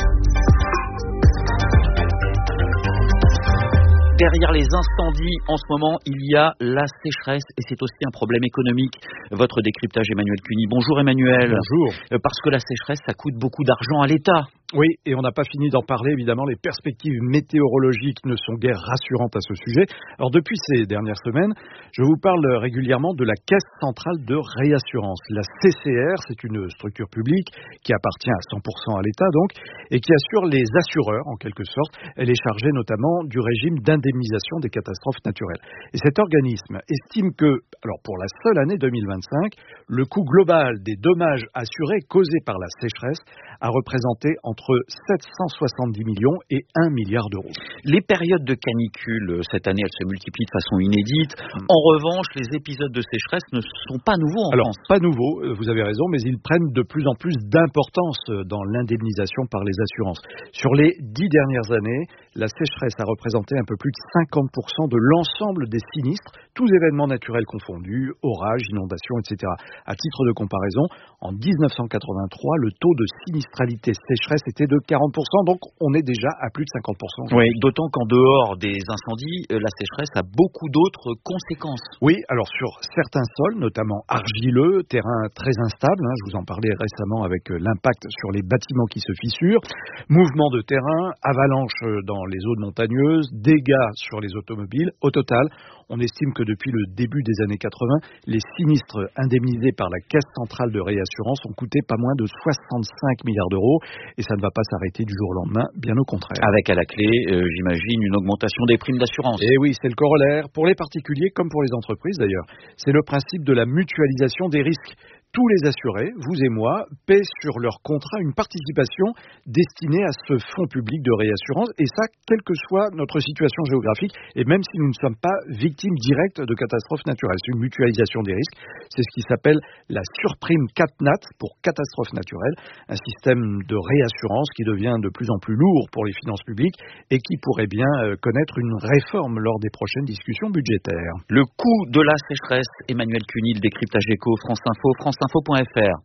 Speaker 7: Derrière les incendies, en ce moment, il y a la sécheresse et c'est aussi un problème économique. Votre décryptage, Emmanuel Cuny. Bonjour Emmanuel.
Speaker 11: Bonjour.
Speaker 7: Parce que la sécheresse, ça coûte beaucoup d'argent à l'État.
Speaker 11: Oui, et on n'a pas fini d'en parler, évidemment, les perspectives météorologiques ne sont guère rassurantes à ce sujet. Alors depuis ces dernières semaines, je vous parle régulièrement de la Caisse centrale de réassurance. La C C R, c'est une structure publique qui appartient à cent pour cent à l'État donc, et qui assure les assureurs en quelque sorte. Elle est chargée notamment du régime d'indemnisation des catastrophes naturelles. Et cet organisme estime que, alors pour la seule année deux mille vingt-cinq, le coût global des dommages assurés causés par la sécheresse a représenté entre sept cent soixante-dix millions et un milliard d'euros.
Speaker 7: Les périodes de canicule, cette année, elles se multiplient de façon inédite. En revanche, les épisodes de sécheresse ne sont pas nouveaux en
Speaker 11: Alors,
Speaker 7: France.
Speaker 11: pas nouveaux, vous avez raison, mais ils prennent de plus en plus d'importance dans l'indemnisation par les assurances. Sur les dix dernières années, la sécheresse a représenté un peu plus de cinquante pour cent de l'ensemble des sinistres, tous événements naturels confondus, orages, inondations, et cetera. À titre de comparaison, en dix-neuf cent quatre-vingt-trois, le taux de sinistralité sécheresse était de quarante pour cent, donc on est déjà à plus de cinquante pour cent.
Speaker 7: Oui, d'autant qu'en dehors des incendies, la sécheresse a beaucoup d'autres conséquences.
Speaker 11: Oui, alors sur certains sols, notamment argileux, terrain très instable, hein, je vous en parlais récemment avec l'impact sur les bâtiments qui se fissurent, mouvements de terrain, avalanches dans les zones montagneuses, dégâts sur les automobiles. Au total, on estime que depuis le début des années quatre-vingts, les sinistres indemnisés par la Caisse centrale de réassurance ont coûté pas moins de soixante-cinq milliards d'euros et ça ne va pas s'arrêter du jour au lendemain, bien au contraire.
Speaker 7: Avec à la clé, euh, j'imagine, une augmentation des primes d'assurance.
Speaker 11: Et oui, c'est le corollaire, pour les particuliers comme pour les entreprises d'ailleurs. C'est le principe de la mutualisation des risques. Tous les assurés, vous et moi, paient sur leur contrat une participation destinée à ce fonds public de réassurance, et ça, quelle que soit notre situation géographique, et même si nous ne sommes pas victimes directes de catastrophes naturelles. C'est une mutualisation des risques, c'est ce qui s'appelle la surprime CatNat pour catastrophes naturelles, un système de réassurance qui devient de plus en plus lourd pour les finances publiques et qui pourrait bien connaître une réforme lors des prochaines discussions budgétaires.
Speaker 7: Le coût de la sécheresse, Emmanuel Cuny, le décryptage éco, France Info, France info point f r.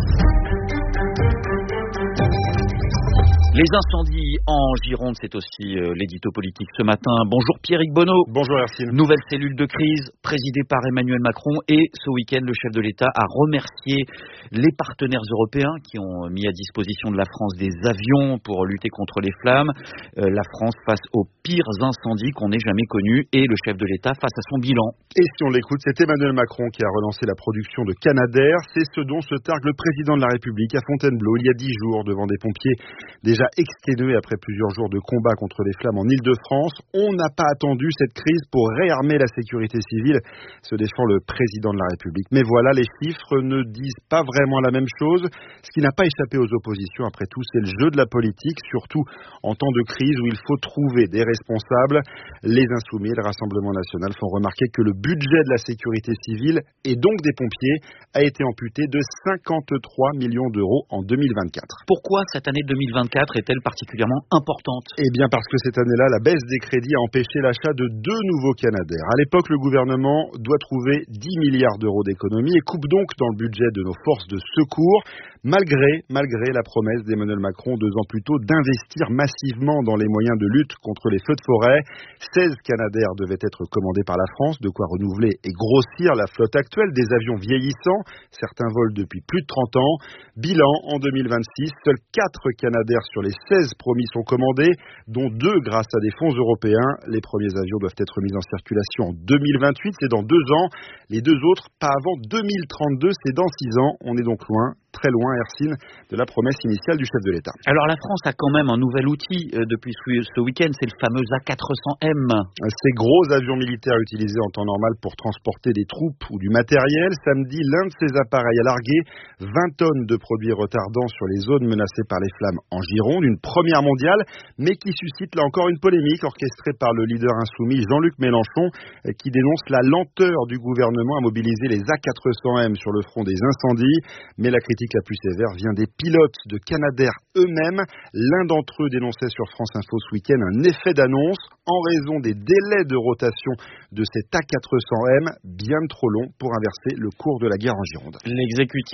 Speaker 7: Les incendies en Gironde, c'est aussi euh, l'édito politique ce matin. Bonjour Pierrick Bonneau.
Speaker 14: Bonjour Hercule.
Speaker 7: Nouvelle cellule de crise présidée par Emmanuel Macron et ce week-end, le chef de l'État a remercié les partenaires européens qui ont mis à disposition de la France des avions pour lutter contre les flammes. Euh, la France face aux pires incendies qu'on ait jamais connus et le chef de l'État face à son bilan.
Speaker 14: Et si on l'écoute, c'est Emmanuel Macron qui a relancé la production de Canadair. C'est ce dont se targue le président de la République à Fontainebleau il y a dix jours devant des pompiers déjà déjà exténué après plusieurs jours de combat contre les flammes en Île-de-France. On n'a pas attendu cette crise pour réarmer la sécurité civile, se défend le président de la République. Mais voilà, les chiffres ne disent pas vraiment la même chose. Ce qui n'a pas échappé aux oppositions, après tout, c'est le jeu de la politique, surtout en temps de crise où il faut trouver des responsables. Les Insoumis et le Rassemblement national font remarquer que le budget de la sécurité civile et donc des pompiers a été amputé de cinquante-trois millions d'euros en deux mille vingt-quatre.
Speaker 7: Pourquoi cette année deux mille vingt-quatre est-elle particulièrement importante ?
Speaker 14: Eh bien parce que cette année-là, la baisse des crédits a empêché l'achat de deux nouveaux Canadair. À l'époque, le gouvernement doit trouver dix milliards d'euros d'économies et coupe donc dans le budget de nos forces de secours, malgré, malgré la promesse d'Emmanuel Macron deux ans plus tôt d'investir massivement dans les moyens de lutte contre les feux de forêt. seize Canadair devaient être commandés par la France, de quoi renouveler et grossir la flotte actuelle, des avions vieillissants, certains volent depuis plus de trente ans. Bilan, en deux mille vingt-six, seuls quatre Canadair sur les seize promis sont commandés, dont deux grâce à des fonds européens. Les premiers avions doivent être mis en circulation en deux mille vingt-huit, c'est dans deux ans. Les deux autres, pas avant deux mille trente-deux, c'est dans six ans. On est donc loin, très loin, Hercine, de la promesse initiale du chef de l'État.
Speaker 7: Alors la France a quand même un nouvel outil euh, depuis ce week-end, c'est le fameux A quatre cents M.
Speaker 14: Ces gros avions militaires utilisés en temps normal pour transporter des troupes ou du matériel. Samedi, l'un de ces appareils a largué vingt tonnes de produits retardants sur les zones menacées par les flammes en Gironde, une première mondiale, mais qui suscite là encore une polémique orchestrée par le leader insoumis Jean-Luc Mélenchon, qui dénonce la lenteur du gouvernement à mobiliser les A quatre cents M sur le front des incendies. Mais la critique la plus sévère vient des pilotes de Canadair eux-mêmes. L'un d'entre eux dénonçait sur France Info ce week-end un effet d'annonce en raison des délais de rotation de cet A quatre cents M, bien trop long pour inverser le cours de la guerre en Gironde.
Speaker 7: L'exécutif